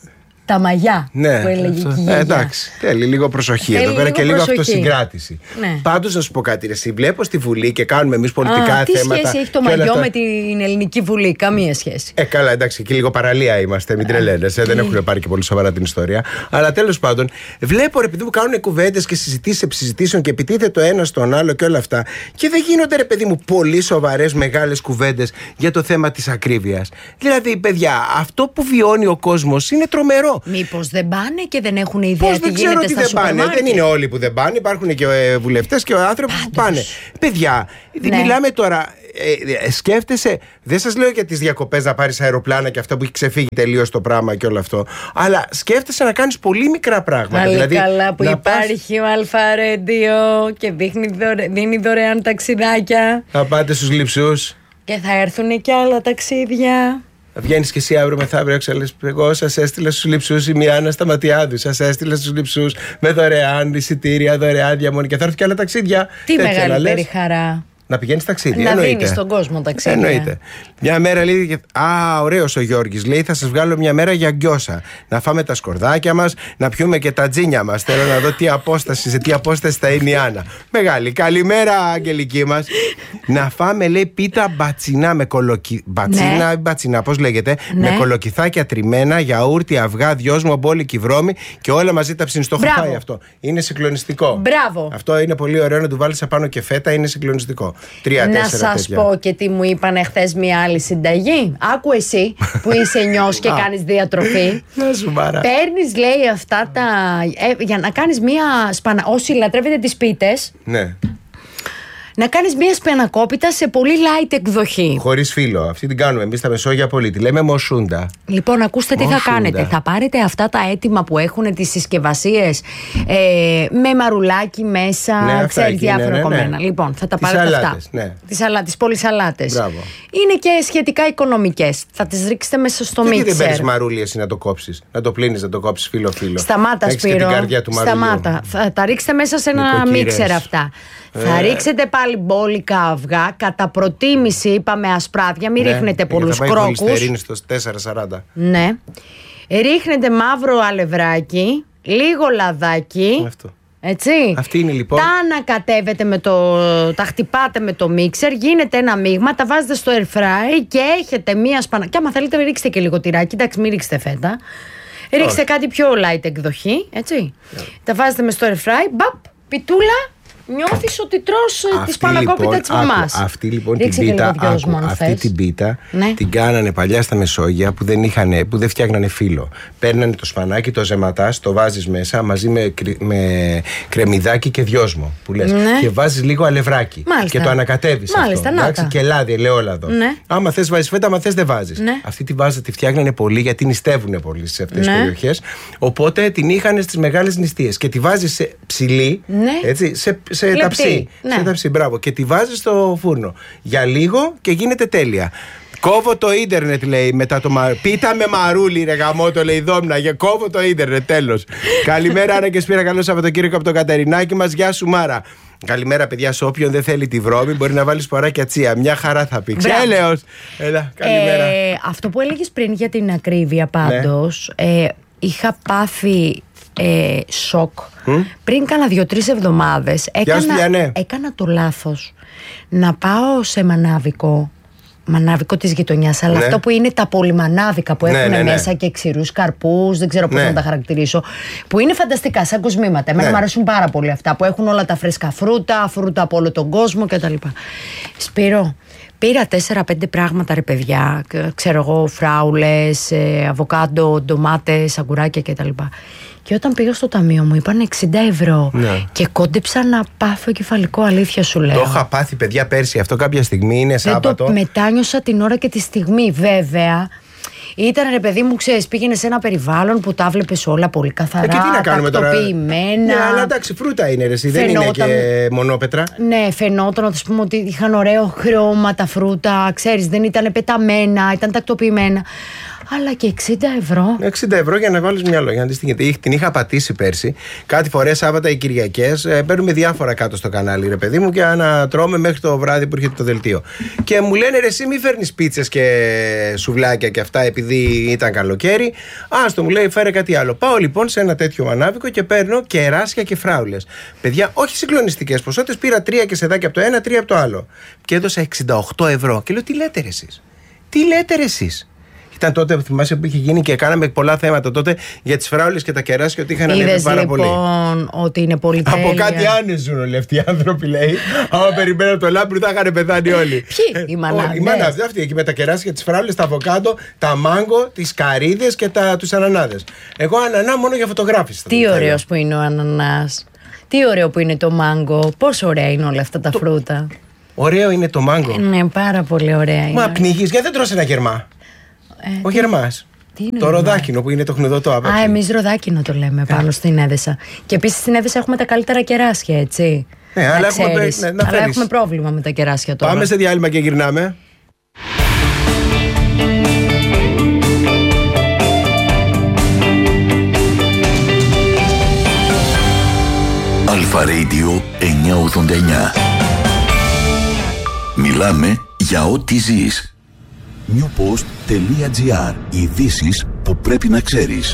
Speaker 1: τα μαγιά
Speaker 2: Ναι,
Speaker 1: που έλεγε
Speaker 2: αυτό,
Speaker 1: και η γιαγιά.
Speaker 2: ε, εντάξει, θέλει λίγο προσοχή
Speaker 1: Θέλει
Speaker 2: εδώ πέρα
Speaker 1: λίγο
Speaker 2: και λίγο
Speaker 1: προσοχή.
Speaker 2: αυτοσυγκράτηση.
Speaker 1: Ναι.
Speaker 2: Πάντως να σου πω κάτι, ρε, εσύ βλέπω στη Βουλή και κάνουμε εμείς πολιτικά
Speaker 1: Α, τι
Speaker 2: θέματα.
Speaker 1: σχέση έχει το
Speaker 2: και όλα
Speaker 1: μαγιό
Speaker 2: αυτά.
Speaker 1: με την Ελληνική Βουλή? Καμία σχέση.
Speaker 2: Ε, καλά, εντάξει, και λίγο παραλία είμαστε, μην τρελαίνεσαι. Δεν έχουν πάρει και πολύ σοβαρά την ιστορία. Αλλά τέλος πάντων, βλέπω ρε παιδί μου κάνουν κουβέντες και συζητήσεις επί συζητήσεων και επιτίθεται το ένα στον άλλο και όλα αυτά. Και δεν γίνονται ρε παιδί μου πολύ σοβαρές μεγάλες κουβέντες για το θέμα της ακρίβειας. Δηλαδή, παιδιά, αυτό που βιώνει ο κόσμος είναι τρομερό.
Speaker 1: Μήπως δεν πάνε και δεν έχουν ιδέα
Speaker 2: Πώς
Speaker 1: τι
Speaker 2: δεν ξέρω
Speaker 1: γίνεται
Speaker 2: ότι
Speaker 1: στα
Speaker 2: δεν
Speaker 1: σούπερ
Speaker 2: πάνε.
Speaker 1: μάρκετ?
Speaker 2: Δεν είναι όλοι που δεν πάνε. Υπάρχουν και ε, βουλευτές και άνθρωποι που πάνε. Παιδιά,
Speaker 1: Ναι.
Speaker 2: μιλάμε τώρα. Ε, ε, σκέφτεσαι, δεν σας λέω για τις διακοπές να πάρεις αεροπλάνα και αυτά που έχει ξεφύγει τελείως το πράγμα και όλο αυτό. Αλλά σκέφτεσαι να κάνεις πολύ μικρά πράγματα.
Speaker 1: Πάλι
Speaker 2: Δηλαδή,
Speaker 1: καλά που
Speaker 2: να
Speaker 1: υπάρχει ο Αλφα Ρέντιο και δείχνει δωρε... δίνει δωρεάν ταξιδάκια.
Speaker 2: πας, να πάτε στους λειψούς.
Speaker 1: Και θα έρθουν και άλλα ταξίδια.
Speaker 2: Βγαίνεις και εσύ αύριο μεθαύριο, ξέρεις, εγώ σας έστειλα στους λειψούς η Μιάννα Σταματιάδου. Σας έστειλα στους λειψούς με δωρεάν εισιτήρια, δωρεάν διαμονή. Και θα έρθουν και άλλα ταξίδια.
Speaker 1: Τι
Speaker 2: Τέτοια, να
Speaker 1: μεγαλύτερη
Speaker 2: λες.
Speaker 1: χαρά.
Speaker 2: Να πηγαίνεις ταξίδι.
Speaker 1: Να
Speaker 2: εννοείται.
Speaker 1: δίνεις στον κόσμο ταξίδια.
Speaker 2: Εννοείται. Μια μέρα λέει. Α, ωραίος ο Γιώργης. Λέει: θα σας βγάλω μια μέρα για γκιόσα. Να φάμε τα σκορδάκια μας, να πιούμε και τα τζίνια μας. Θέλω να δω τι απόσταση, σε τι απόσταση θα είναι η Άννα. Μεγάλη. Καλημέρα, Αγγελική μας. Να φάμε, λέει, πίτα μπατσινά με κολοκυ... Μπατσίνα,
Speaker 1: Ναι.
Speaker 2: μπατσινά, πώς λέγεται.
Speaker 1: Ναι.
Speaker 2: Με κολοκυθάκια τριμμένα, γιαούρτι, αυγά, δυόσμο, μπόλικη βρώμη και όλα μαζί τα ψήνεις. Το έχω
Speaker 1: Μπράβο.
Speaker 2: φάει αυτό. Είναι συγκλονιστικό.
Speaker 1: Μπράβο.
Speaker 2: Αυτό είναι πολύ ωραίο να του βάλεις απάνω και φέτα, είναι συγκλονιστικό. Τρία,
Speaker 1: Να
Speaker 2: τέσσερα
Speaker 1: σας
Speaker 2: τέτοια.
Speaker 1: πω και τι μου είπανε χθες μια άλλη συνταγή. Άκου εσύ που είσαι νιός και κάνεις διατροφή.
Speaker 2: Να σου μάρα.
Speaker 1: Παίρνεις, λέει, αυτά τα. Ε, για να κάνεις μια σπανα. Όσοι λατρεύετε τις πίτες,
Speaker 2: Ναι.
Speaker 1: να κάνεις μια σπανακόπιτα σε πολύ light εκδοχή.
Speaker 2: Χωρίς φύλλο. Αυτή την κάνουμε εμείς στα Μεσόγεια πολύ. Τη λέμε μοσούντα.
Speaker 1: Λοιπόν, ακούστε τι θα
Speaker 2: Μοσούντα.
Speaker 1: κάνετε. Θα πάρετε αυτά τα έτοιμα που έχουν τις συσκευασίες ε, με μαρουλάκι μέσα,
Speaker 2: Ναι, αυτά
Speaker 1: ξέρεις,
Speaker 2: εκεί,
Speaker 1: διάφορα
Speaker 2: ναι, ναι, ναι.
Speaker 1: κομμένα. Λοιπόν, θα τα
Speaker 2: Τις
Speaker 1: πάρετε
Speaker 2: σαλάτες,
Speaker 1: αυτά.
Speaker 2: ναι.
Speaker 1: Τις, σαλά, τις πολυσαλάτες.
Speaker 2: Μπράβο.
Speaker 1: Είναι και σχετικά οικονομικές. Θα τις ρίξετε μέσα στο
Speaker 2: Γιατί δεν
Speaker 1: μίξερ.
Speaker 2: παίρνεις μαρούλι εσύ να το κόψεις, να το πλύνεις, να το κόψεις φύλλο-φύλλο.
Speaker 1: Σταμάτα,
Speaker 2: Έχεις και
Speaker 1: Σπύρο.
Speaker 2: την καρδιά του μαρουλιού.
Speaker 1: Σταμάτα. Θα τα ρίξετε μέσα σε ένα
Speaker 2: Νοικοκυρές.
Speaker 1: μίξερ αυτά.
Speaker 2: Ε.
Speaker 1: Θα ρίξετε πάλι μπόλικα αυγά. Κατά προτίμηση, είπαμε ασπράδια. Μην
Speaker 2: Ναι,
Speaker 1: ρίχνετε
Speaker 2: γιατί
Speaker 1: πολλούς
Speaker 2: θα πάει
Speaker 1: κρόκους.
Speaker 2: χολυστερίνη στο τέσσερα σαράντα.
Speaker 1: Ναι. Ρίχνετε μαύρο αλευράκι, λίγο λαδάκι.
Speaker 2: Αυτό.
Speaker 1: Έτσι.
Speaker 2: Αυτή είναι λοιπόν.
Speaker 1: Τα ανακατεύετε με το. Τα χτυπάτε με το μίξερ, γίνεται ένα μείγμα, τα βάζετε στο air fry και έχετε μία σπανα. Και άμα θέλετε, ρίξτε και λίγο τυράκι. Εντάξει, μην ρίξετε φέτα. Ρίξτε κάτι πιο light εκδοχή. Έτσι. Τα βάζετε με στο air fry. Μπαπ, πιτούλα. Νιώθεις ότι τρως ε, τη σπανακόπιτα
Speaker 2: λοιπόν,
Speaker 1: της μαμάς.
Speaker 2: άκου, αυτή λοιπόν
Speaker 1: Ρίξε
Speaker 2: την
Speaker 1: και
Speaker 2: πίτα,
Speaker 1: λίγο δυο
Speaker 2: άκου,
Speaker 1: μόνο
Speaker 2: αυτή
Speaker 1: θες.
Speaker 2: την πίτα
Speaker 1: Ναι.
Speaker 2: την κάνανε παλιά στα Μεσόγεια που δεν, είχανε, που δεν φτιάχνανε φύλλο. Παίρνανε το σπανάκι, το ζεματάς, το βάζεις μέσα μαζί με, κρυ- με κρεμμυδάκι και δυόσμο που λες.
Speaker 1: Ναι.
Speaker 2: Και βάζεις λίγο αλευράκι.
Speaker 1: Μάλιστα.
Speaker 2: Και το ανακατεύεις
Speaker 1: Μάλιστα,
Speaker 2: αυτό.
Speaker 1: να
Speaker 2: Εντάξει,
Speaker 1: τα.
Speaker 2: και λάδι, ελαιόλαδο.
Speaker 1: Ναι.
Speaker 2: Άμα θες βάζεις φέτα, άμα θες δεν βάζεις.
Speaker 1: Ναι.
Speaker 2: Αυτή τη βάζα, τη φτιάχνανε πολύ γιατί νηστεύουν πολύ σε αυτές τις
Speaker 1: Ναι.
Speaker 2: περιοχές. Οπότε την είχαν στις μεγάλες νηστείες. Και τη βάζεις σε ψηλή,
Speaker 1: Ναι.
Speaker 2: έτσι, σε, σε
Speaker 1: Λεπτή,
Speaker 2: ταψί.
Speaker 1: ναι.
Speaker 2: Σε ταψί, μπράβο. Και τη βάζεις στο φούρνο. Για λίγο και γίνεται τέλεια. Κόβω το ίντερνετ, λέει, μετά το μα... Πίτα με μαρούλι, ρε γαμότο, λέει, δόμνα. Για κόβω το ίντερνετ, τέλος. Καλημέρα, Άρα και Σπύρα, καλό Σαββατοκύριακο από το Κατερινάκι μας. Γεια σου, Μάρα. Καλημέρα, παιδιά. Σε όποιον δεν θέλει τη βρώμη, μπορεί να βάλει σποράκια τσία. Μια χαρά θα πει.
Speaker 1: Μπράβο.
Speaker 2: Έλεος. Έλα, καλημέρα.
Speaker 1: Ε, αυτό που έλεγες πριν για την ακρίβεια πάντως, ε, είχα πάθει ε, σοκ. Πριν κάνα δύο-τρεις εβδομάδες
Speaker 2: Γεια σου,
Speaker 1: έκανα,
Speaker 2: Διανέ.
Speaker 1: έκανα το λάθος να πάω σε μανάβικο. Μανάβικο της γειτονιάς, αλλά
Speaker 2: Ναι.
Speaker 1: αυτό που είναι τα πολυμανάβικα που
Speaker 2: Ναι,
Speaker 1: έχουν
Speaker 2: ναι, ναι.
Speaker 1: μέσα και ξηρούς καρπούς, δεν ξέρω πώς
Speaker 2: Ναι.
Speaker 1: να τα χαρακτηρίσω, που είναι φανταστικά σαν κοσμήματα. Εμένα
Speaker 2: Ναι.
Speaker 1: μου αρέσουν πάρα πολύ αυτά που έχουν όλα τα φρέσκα φρούτα, φρούτα από όλο τον κόσμο κτλ. Σπύρο, πήρα τέσσερα-πέντε πράγματα, ρε παιδιά. Ξέρω εγώ, φράουλες, ε, αβοκάντο, ντομάτες, αγκουράκια κτλ. Και όταν πήγα στο ταμείο μου είπαν εξήντα ευρώ.
Speaker 2: Ναι.
Speaker 1: Και κόντεψα να πάθω κεφαλικό, αλήθεια σου λέω.
Speaker 2: Το είχα πάθει, παιδιά, πέρσι. Αυτό κάποια στιγμή είναι
Speaker 1: Δεν
Speaker 2: Σάββατο.
Speaker 1: το μετάνιωσα την ώρα και τη στιγμή, βέβαια. Ήταν, ρε παιδί μου, ξέρεις, πήγαινε σε ένα περιβάλλον που τα βλέπεις όλα πολύ καθαρά,
Speaker 2: Ε, και τι να κάνουμε τώρα.
Speaker 1: τακτοποιημένα.
Speaker 2: Ναι, αλλά εντάξει, φρούτα είναι, ρε, εσύ, δεν είναι
Speaker 1: Φαινόταν-
Speaker 2: και μονόπετρα.
Speaker 1: Ναι, φαινόταν ότι, ας πούμε, ότι είχαν ωραίο χρώμα τα φρούτα, ξέρεις, δεν ήταν πεταμένα, ήταν τακτοποιημένα. Αλλά και εξήντα ευρώ.
Speaker 2: εξήντα ευρώ για να βάλεις μυαλό, για να δεις τι γίνεται. Την είχα πατήσει πέρσι. Κάτι φορές Σάββατα ή Κυριακές. Ε, παίρνουμε διάφορα κάτω στο κανάλι, ρε παιδί μου, και να τρώμε μέχρι το βράδυ που έρχεται το δελτίο. Και μου λένε, ρε, εσύ μη φέρνεις πίτσες και σουβλάκια και αυτά επειδή ήταν καλοκαίρι. Άστο, μου λέει, φέρε κάτι άλλο. Πάω λοιπόν σε ένα τέτοιο μανάβικο και παίρνω κεράσια και φράουλες. Παιδιά, όχι συγκλονιστικές ποσότητες. Πήρα τρία κεσεδάκια από το ένα, τρία από το άλλο. Και έδωσα εξήντα οκτώ ευρώ. Και λέω, τι λέτε ρε εσείς. Τι λέτε ρε εσείς. Ήταν τότε, θυμάσαι, που είχε γίνει και κάναμε πολλά θέματα τότε για τις φράουλες και τα κεράσια, ότι είχαν ανέβει πάρα
Speaker 1: λοιπόν,
Speaker 2: πολύ.
Speaker 1: Λοιπόν, ότι είναι πολύ τέλεια.
Speaker 2: Από κάτι άνες ζουν όλοι αυτοί οι άνθρωποι, λέει. Άμα περιμένω το λάμπρου θα είχαν πεθάνει όλοι.
Speaker 1: Ποιοι, οι μανάδες.
Speaker 2: Οι μανάδες, αυτοί εκεί με τα κεράσια, τις φράουλες, τα αβοκάντο, τα μάγκο, τις καρύδες και τα, τους ανανάδες. Εγώ ανανά μόνο για φωτογράφηση.
Speaker 1: Τι ωραίος που είναι ο ανανάς. Τι ωραίο που είναι το μάγκο. Πόσο ωραία είναι όλα αυτά τα το... φρούτα.
Speaker 2: Ωραίο είναι το μάγκο.
Speaker 1: Ναι, πάρα πολύ ωραία είναι.
Speaker 2: Μα πνίγεις, γιατί δεν τρως ένα γερμά. Ε, ο τι... γερμάς.
Speaker 1: Τι είναι
Speaker 2: το ροδάκινο που είναι το χνουδωτό άπαξι.
Speaker 1: Α, εμείς ροδάκινο το λέμε πάνω yeah. στην Έδεσα. Και επίσης στην Έδεσα έχουμε τα καλύτερα κεράσια, έτσι.
Speaker 2: Ναι, αλλά, έχουμε, ναι, να
Speaker 1: αλλά έχουμε πρόβλημα με τα κεράσια τώρα.
Speaker 2: Πάμε σε διάλειμμα και γυρνάμε.
Speaker 3: Αλφα Radio εννιακόσια ογδόντα εννιά. Μιλάμε για ό,τι ζεις. newpost.gr. Ειδήσεις που πρέπει να ξέρεις.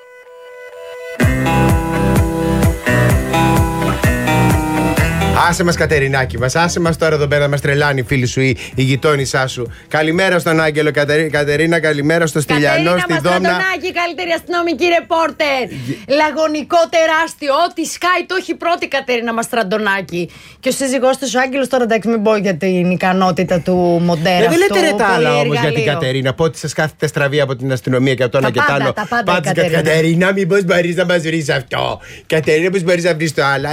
Speaker 2: Άσε μας, Κατερινάκη μας, άσε μας τώρα εδώ πέρα, μας τρελάνει η φίλη σου ή η γειτόνισά σου. Καλημέρα στον Άγγελο, Κατερί, Κατερίνα, καλημέρα στο Στυλιανό, στη Δόμνα.
Speaker 1: Κατερίνα Μαστραντονάκη, καλύτερη αστυνομική ρεπόρτερ. Λαγωνικό τεράστιο, ό,τι σκάει το έχει πρώτη Κατερίνα Μαστραντονάκη. Και ο σύζυγός του ο Άγγελος, τώρα εντάξει, μην πω για την ικανότητα του μοντέρα.
Speaker 2: Δεν λέτε ρε τα άλλα όμως για την Κατερίνα. Πότε σας κάθετε στραβή από την αστυνομία και από το ένα και το άλλο.
Speaker 1: Πάντα,
Speaker 2: Κατερίνα, μήπως μπορείς να μας βρεις αυτό. Κατερίνα, μήπως μπορείς να βρεις το άλλο.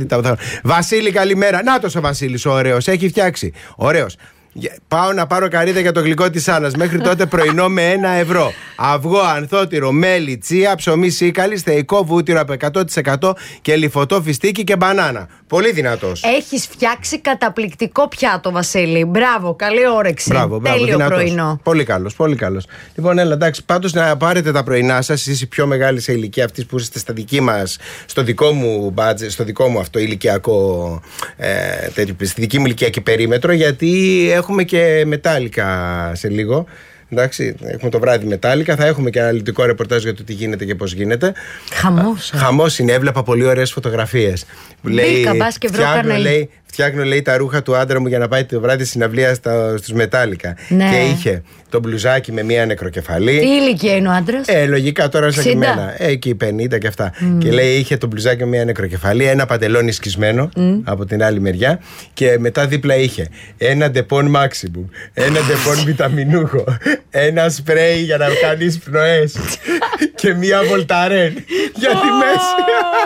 Speaker 2: Βασίλη, καλημέρα. Νάτος ο Βασίλης, ο ωραίος. Έχει φτιάξει. Ωραίος. Πάω να πάρω καρύδα για το γλυκό της Άννας. Μέχρι τότε πρωινό με ένα ευρώ. Αυγό, ανθότυρο, μέλι, τσία, ψωμί σίκαλη, θεϊκό βούτυρο από εκατό τοις εκατό και λιφωτό φιστίκι και μπανάνα. Πολύ δυνατός.
Speaker 1: Έχεις φτιάξει καταπληκτικό πιάτο, Βασίλη. Μπράβο, καλή όρεξη.
Speaker 2: Μπράβο, μπράβο,
Speaker 1: τέλειο
Speaker 2: δυνατός.
Speaker 1: Πρωινό.
Speaker 2: Πολύ καλός, πολύ καλός. Λοιπόν, έλα, εντάξει, πάντως να πάρετε τα πρωινά σας. Εσείς οι πιο μεγάλοι σε ηλικία, αυτοί που είστε στα δική μας, στο δικό μου budget, στο δικό μου αυτό ηλικιακό, ε, τέτοιο, στη δική μου ηλικιακή περίμετρο, γιατί έχουμε και μετάλλικα σε λίγο. Εντάξει, έχουμε το βράδυ μετάλλικα. Θα έχουμε και αναλυτικό ρεπορτάζ για το τι γίνεται και πώς γίνεται.
Speaker 1: Χαμός.
Speaker 2: Χαμός είναι. Έβλεπα πολύ ωραίες φωτογραφίες.
Speaker 1: Μπήκα, μπας και
Speaker 2: φτιάχνω, λέει, φτιάχνω, λέει, τα ρούχα του άντρα μου για να πάει το βράδυ συναυλία στους μετάλλικα.
Speaker 1: Ναι.
Speaker 2: Και είχε το μπλουζάκι με μία νεκροκεφαλή.
Speaker 1: Τι ηλικία είναι ο άντρας?
Speaker 2: Ε, λογικά τώρα σαν και εμένα. Ε, εκεί πενήντα και αυτά. Mm. Και λέει, είχε το μπλουζάκι με μία νεκροκεφαλή, ένα παντελόνι σκισμένο mm. από την άλλη μεριά. Και μετά δίπλα είχε ένα ντεπών μάξιμουμ, ένα ντεπών βιταμινούχο, ένα σπρέι για να κάνεις πνοές και μία βολταρέν για τη μέση.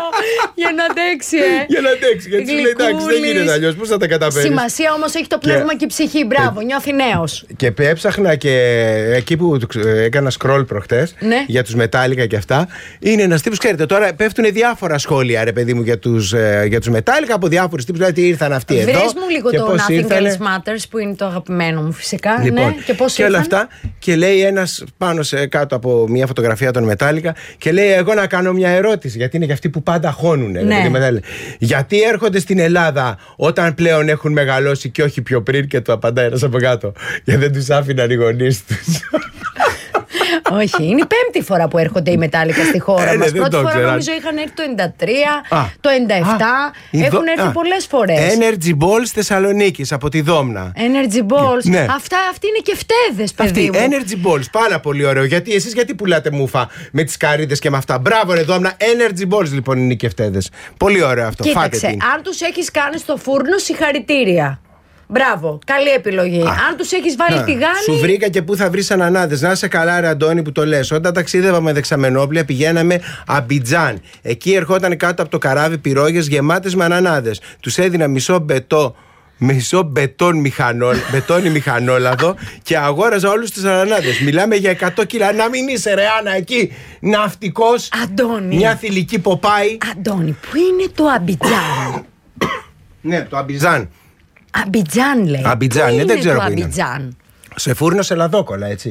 Speaker 1: Για να αντέξει, ε.
Speaker 2: Για να αντέξει. Γιατί σου λέει, εντάξει, δεν γίνεται αλλιώς. Πώς θα τα καταφέρεις.
Speaker 1: Σημασία όμως έχει το πνεύμα και, και η ψυχή. Μπράβο, νιώθει νέος.
Speaker 2: Και έψαχνα και εκεί που έκανα scroll προχτές, ναι, για τους μετάλλικα και αυτά. Είναι ένας τύπος, ξέρετε, τώρα πέφτουν διάφορα σχόλια, ρε παιδί μου, για τους, για τους μετάλλικα από διάφορους τύπους. Δηλαδή, ήρθαν αυτοί
Speaker 1: Βρες
Speaker 2: εδώ.
Speaker 1: Βρες μου λίγο το Nothing Else Matters που είναι το αγαπημένο μου, φυσικά.
Speaker 2: Λοιπόν,
Speaker 1: ναι. Και πώς
Speaker 2: και όλα αυτά. Και λέει ένας πάνω σε, κάτω από μια φωτογραφία των μετάλλικα και λέει, εγώ να κάνω μια ερώτηση. Γιατί είναι για αυτοί που πάντα χώνουν. Ναι. Γιατί έρχονται στην Ελλάδα όταν πλέον έχουν μεγαλώσει και όχι πιο πριν, και του απαντάει ένας από κάτω, γιατί δεν τους άφηναν οι γονείς τους.
Speaker 1: Όχι, είναι η πέμπτη φορά που έρχονται οι μετάλλικα στη χώρα
Speaker 2: ε,
Speaker 1: μας.
Speaker 2: Ναι,
Speaker 1: πρώτη φορά
Speaker 2: ξέρω.
Speaker 1: νομίζω είχαν έρθει το ενενήντα τρία,
Speaker 2: α,
Speaker 1: το ενενήντα επτά. Α, έχουν έρθει α, πολλές φορές.
Speaker 2: Energy Balls Θεσσαλονίκης από τη Δόμνα.
Speaker 1: Energy Balls.
Speaker 2: Ναι.
Speaker 1: Αυτά, αυτοί είναι και φτέδες, παιδί
Speaker 2: αυτή,
Speaker 1: μου.
Speaker 2: Energy Balls, πάρα πολύ ωραίο. Γιατί εσείς γιατί πουλάτε μούφα με τις καρύδες και με αυτά. Μπράβο, ρε Δόμνα. Energy Balls λοιπόν είναι και φτέδες. Πολύ ωραίο αυτό.
Speaker 1: Κοίταξε,
Speaker 2: φάτε την.
Speaker 1: Αν τους έχεις κάνει στο φούρνο, συγχαρητήρια. Μπράβο, καλή επιλογή. Α, αν τους έχεις βάλει α, τηγάνι.
Speaker 2: Σου βρήκα και πού θα βρεις ανανάδες. Να είσαι καλά, ρε Αντώνη, που το λες. Όταν ταξίδευα με δεξαμενόπλια, πηγαίναμε Αμπιτζάν. Εκεί ερχόταν κάτω από το καράβι πυρόγες γεμάτες με ανανάδες. Τους έδινα μισό μπετό. Μισό μπετόν μηχανόλ, μπετόνι μηχανόλαδο και αγόραζα όλους τους ανανάδες. Μιλάμε για εκατό κιλά. Να μην είσαι, ρε Άννα, εκεί ναυτικός.
Speaker 1: Αντώνη.
Speaker 2: Μια θηλυκή ποπάι.
Speaker 1: Αντώνη, πού είναι το Αμπιτζάν?
Speaker 2: Ναι, το Αμπιτζάν.
Speaker 1: Αμπιτζάν λέει.
Speaker 2: Αμπιτζάν,
Speaker 1: πού
Speaker 2: ναι,
Speaker 1: είναι
Speaker 2: δεν ξέρω
Speaker 1: το
Speaker 2: πού είναι.
Speaker 1: Αμπιτζάν?
Speaker 2: Σε φούρνο σε λαδόκολα, έτσι.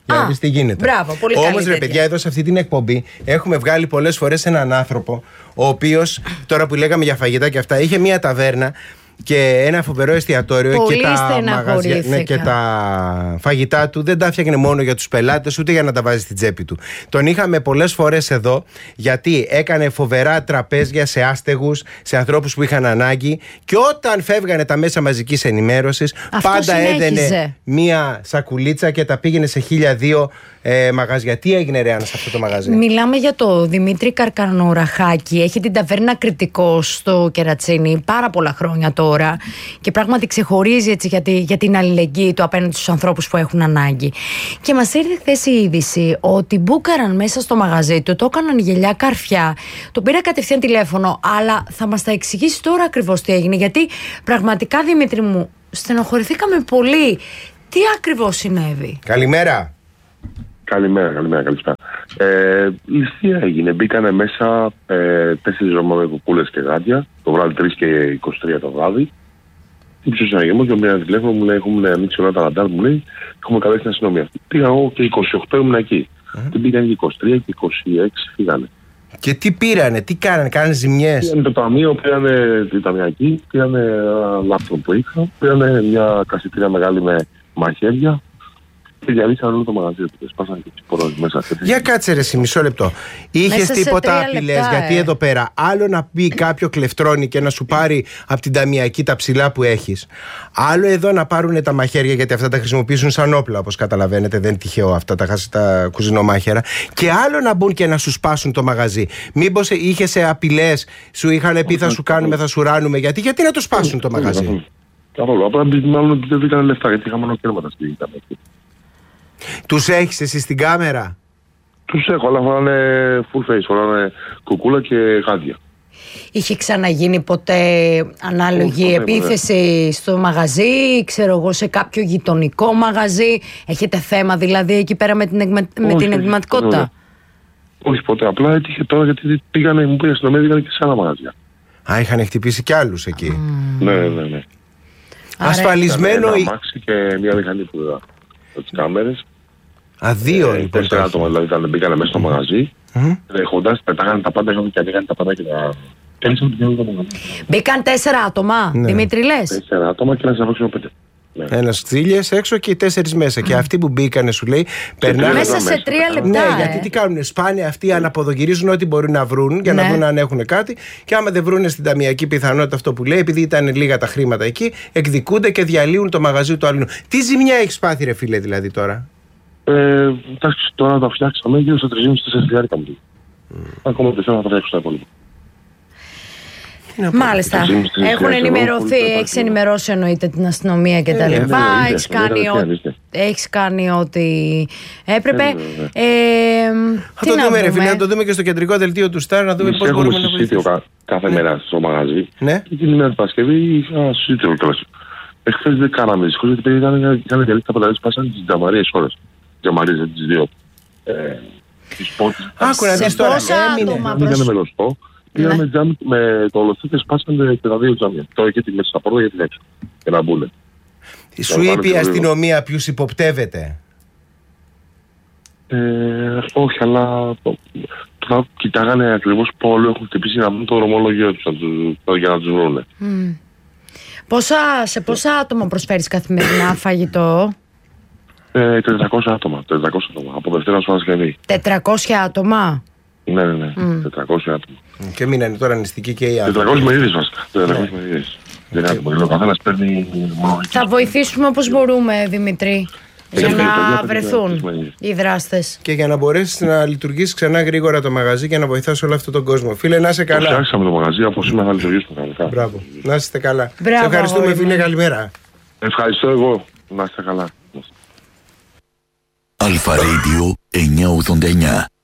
Speaker 2: Για να δεις τι γίνεται.
Speaker 1: Μπράβο, πολύ καλή
Speaker 2: Όμως, ρε
Speaker 1: τέτοια.
Speaker 2: παιδιά, εδώ σε αυτή την εκπομπή έχουμε βγάλει πολλές φορές έναν άνθρωπο, ο οποίος, τώρα που λέγαμε για φαγητά και αυτά, είχε μια ταβέρνα και ένα φοβερό εστιατόριο.
Speaker 1: Πολύ
Speaker 2: και τα μαγαζιά, ναι, και τα φαγητά του δεν τα φτιάχνε μόνο για τους πελάτες, ούτε για να τα βάζει στην τσέπη του. Τον είχαμε πολλές φορές εδώ, γιατί έκανε φοβερά τραπέζια σε άστεγους, σε ανθρώπους που είχαν ανάγκη, και όταν φεύγανε τα μέσα μαζικής ενημέρωσης,
Speaker 1: αυτό
Speaker 2: πάντα
Speaker 1: συνέχιζε.
Speaker 2: έδαινε μία σακουλίτσα και τα πήγαινε σε χίλια δύο ε, μαγαζιά. Τι έγινε, ρε Άννα, σε αυτό το μαγαζί?
Speaker 1: Μιλάμε για το Δημήτρη Καρκανοραχάκη. Έχει την ταβέρνα Κρητικός στο Κερατσίνι πάρα πολλά χρόνια τώρα. Και πράγματι ξεχωρίζει έτσι για, τη, για την αλληλεγγύη του απέναντι στους ανθρώπους που έχουν ανάγκη. Και μας ήρθε χθες η είδηση ότι μπούκαραν μέσα στο μαγαζί του, το έκαναν γελιά καρφιά. Το πήρα κατευθείαν τηλέφωνο, αλλά θα μας τα εξηγήσει τώρα ακριβώς τι έγινε. Γιατί πραγματικά, Δημήτρη μου, στενοχωρηθήκαμε πολύ. Τι ακριβώς συνέβη?
Speaker 2: Καλημέρα.
Speaker 10: Καλημέρα, καλημέρα, καλησπέρα. Ε, ληστεία έγινε. Μπήκανε μέσα ε, τέσσερις ζωμά με κουκούλες και γάντια, το βράδυ τρεις και είκοσι τρία το βράδυ. Ύψος συναγερμό και μια τηλέφωνο μου λέει: Έχουμε ανοίξει όλα τα ραντάρ, μου λέει: Έχουμε καλέσει την αστυνομία. Πήγα εγώ και είκοσι οκτώ ήμουν εκεί. Mm. Και πήγαν και είκοσι τρία και είκοσι έξι φύγανε.
Speaker 2: Και τι πήρανε, τι κάνανε, κάνανε ζημιές?
Speaker 10: Πήγανε το ταμείο, πήρανε την ταμιακή, πήρανε ένα λάπτοπ που είχα, πήρανε μια κασιτήρια μεγάλη με μαχαίρια. Και διαλύσαν όλο το μαγαζί του. Σπάσαν και τις πορώσεις μέσα.
Speaker 2: Για κάτσε ρε, σε μισό λεπτό. Είχες τίποτα απειλές?
Speaker 1: λεπτά,
Speaker 2: γιατί
Speaker 1: ε.
Speaker 2: εδώ πέρα, άλλο να πει κάποιο κλεφτρόνι και να σου πάρει από την ταμιακή τα ψηλά που έχεις. Άλλο εδώ να πάρουν τα μαχαίρια, γιατί αυτά τα χρησιμοποιήσουν σαν όπλα, όπως καταλαβαίνετε. Δεν είναι τυχαίο αυτά τα, τα κουζινομάχαιρα. Και άλλο να μπουν και να σου σπάσουν το μαγαζί. Μήπως είχες απειλές, σου είχαν πει θα σου κάνουμε, θα σου ράνουμε? Γιατί, γιατί να το σπάσουν το μαγαζί?
Speaker 10: Καθόλου. Απλά μάλλον δεν βρήκαν λεφτά, γιατί είχαμε μονοκέρματα στην ταμιακή.
Speaker 2: Τους έχεις εσύ στην κάμερα?
Speaker 10: Τους έχω, αλλά φοράνε full face, φοράνε κουκούλα και γάντια.
Speaker 1: Είχε ξαναγίνει ποτέ ανάλογη
Speaker 10: Όχι, ποτέ,
Speaker 1: επίθεση ποτέ. στο μαγαζί, ξέρω εγώ, σε κάποιο γειτονικό μαγαζί? Έχετε θέμα δηλαδή εκεί πέρα με την, εγμα... με την εγκληματικότητα?
Speaker 10: Όχι, όχι ποτέ, απλά έτυχε τώρα γιατί πήγανε, μου πήγαν στην ομίδια και σε άλλα μαγαζιά.
Speaker 2: Α, είχαν χτυπήσει κι άλλους εκεί.
Speaker 10: Mm. Ναι, ναι, ναι.
Speaker 2: Ασφαλισμένο.
Speaker 10: Ένα αμάξι και μια μηχανή που είδα τις κάμερες.
Speaker 2: Α, δύο
Speaker 10: ε,
Speaker 2: λοιπόν.
Speaker 10: Τέσσερα άτομα δηλαδή ήταν, μπήκανε μέσα στο μαγαζί. Mm-hmm. Έχοντας, πετάγανε τα πάντα, είχαμε και ανοίγανε τα πάντα και τα... Τέλεισαν το το μαγαζί.
Speaker 1: Μπήκαν τέσσερα άτομα, ναι. Δημήτρη λες?
Speaker 10: Τέσσερα άτομα και ένας απόξινο πέντε. Ναι.
Speaker 2: Ένας ξύλιες έξω και οι τέσσερις μέσα. Mm. Και αυτοί που μπήκανε, σου λέει, περνάνε.
Speaker 1: Μέσα σε τρία λεπτά.
Speaker 2: Ναι,
Speaker 1: ε.
Speaker 2: γιατί τι κάνουν, σπάνε αυτοί, αναποδογυρίζουν ό,τι μπορούν να βρουν για
Speaker 1: ναι.
Speaker 2: να δουν αν έχουν κάτι. Και άμα δεν βρουν στην ταμιακή πιθανότητα αυτό που λέει, επειδή ήταν λίγα τα χρήματα εκεί, εκδικούνται και διαλύουν το μαγαζί του άλλου. Τι ζημιά έχει πάθει, ρε φίλε, δηλαδή τώρα?
Speaker 10: Ε, εντάξει, τώρα τα φτιάξαμε γύρω στα τρεις και μισό τέσσερα χιλιάρικα μου. Ακόμα δεν θέλω να τα φτιάξω τα υπόλοιπα.
Speaker 1: Μάλιστα. Έχουν ενημερωθεί, έχεις ενημερώσει εννοείται την αστυνομία και τα λοιπά. Έχεις κάνει, έχεις κάνει ό,τι έπρεπε. Ε,
Speaker 2: θα το δούμε, ρε φίλε, να το δούμε και στο κεντρικό δελτίο του Σταρ, να δούμε πώς μπορούμε να βοηθήσουμε.
Speaker 10: Κάθε μέρα στο μαγαζί.
Speaker 2: Ναι.
Speaker 10: Και την ημέρα του Παρασκευή είχα συζήτηση κιόλας. Εχθές δεν κάναμε δυσκολίες, γιατί ήταν διαλύσει τα πανταλές, πάσαν τις τζαμαρίες όλες. Τζαμαρίες, τις δύο. Τις πότες.
Speaker 2: Άκου να δεις τώρα,
Speaker 10: έμεινε με λωστό. Πήγαμε ναι. τζάμι με το ολοστή και σπάσανε και τα δύο τζάμια. Τώρα και τη μέσα στα πόρτα για την έξω. Για να μπουν.
Speaker 2: Σου είπε η αστυνομία ποιους υποπτεύεται?
Speaker 10: Ε, όχι, αλλά τώρα κοιτάγανε ακριβώς που όλοι έχουν χτυπήσει να μπουν το δρομολογιό τους για να τους βρούνε.
Speaker 1: Mm. Πόσα, σε πόσα άτομα προσφέρεις καθημερινά φαγητό?
Speaker 10: Ε, τετρακόσια άτομα, τετρακόσια άτομα, από Δευτέρα ως Παρασκευή.
Speaker 1: τετρακόσια άτομα?
Speaker 10: Ναι, ναι, ναι, mm. τετρακόσια άτομα.
Speaker 2: Και μείνανε τώρα νηστικοί και οι άνθρωποι.
Speaker 10: τετρακόσιες μερίδες βασικά, τετρακόσιες μερίδες. Δεν είναι άτομα, ο καθένας παίρνει μόνο.
Speaker 1: Θα βοηθήσουμε όπως μπορούμε, Δημήτρη, για να βρεθούν οι δράστες.
Speaker 2: Και για να μπορέσεις να λειτουργήσεις ξανά γρήγορα το μαγαζί και να βοηθάς όλο αυτόν τον κόσμο. Φίλε, να είσαι καλά.
Speaker 10: Φτιάξαμε το μαγαζί, από σήμερα θα λειτουργήσουμε κανονικά.
Speaker 2: Μπράβο, να είστε καλά.
Speaker 1: Μπράβο,
Speaker 2: σε ευχαριστούμε, φίλε, καλημέρα.
Speaker 10: Ευχαριστώ εγώ, να είστε καλά.
Speaker 3: Αλφα Radio εννιακόσια ογδόντα εννιά.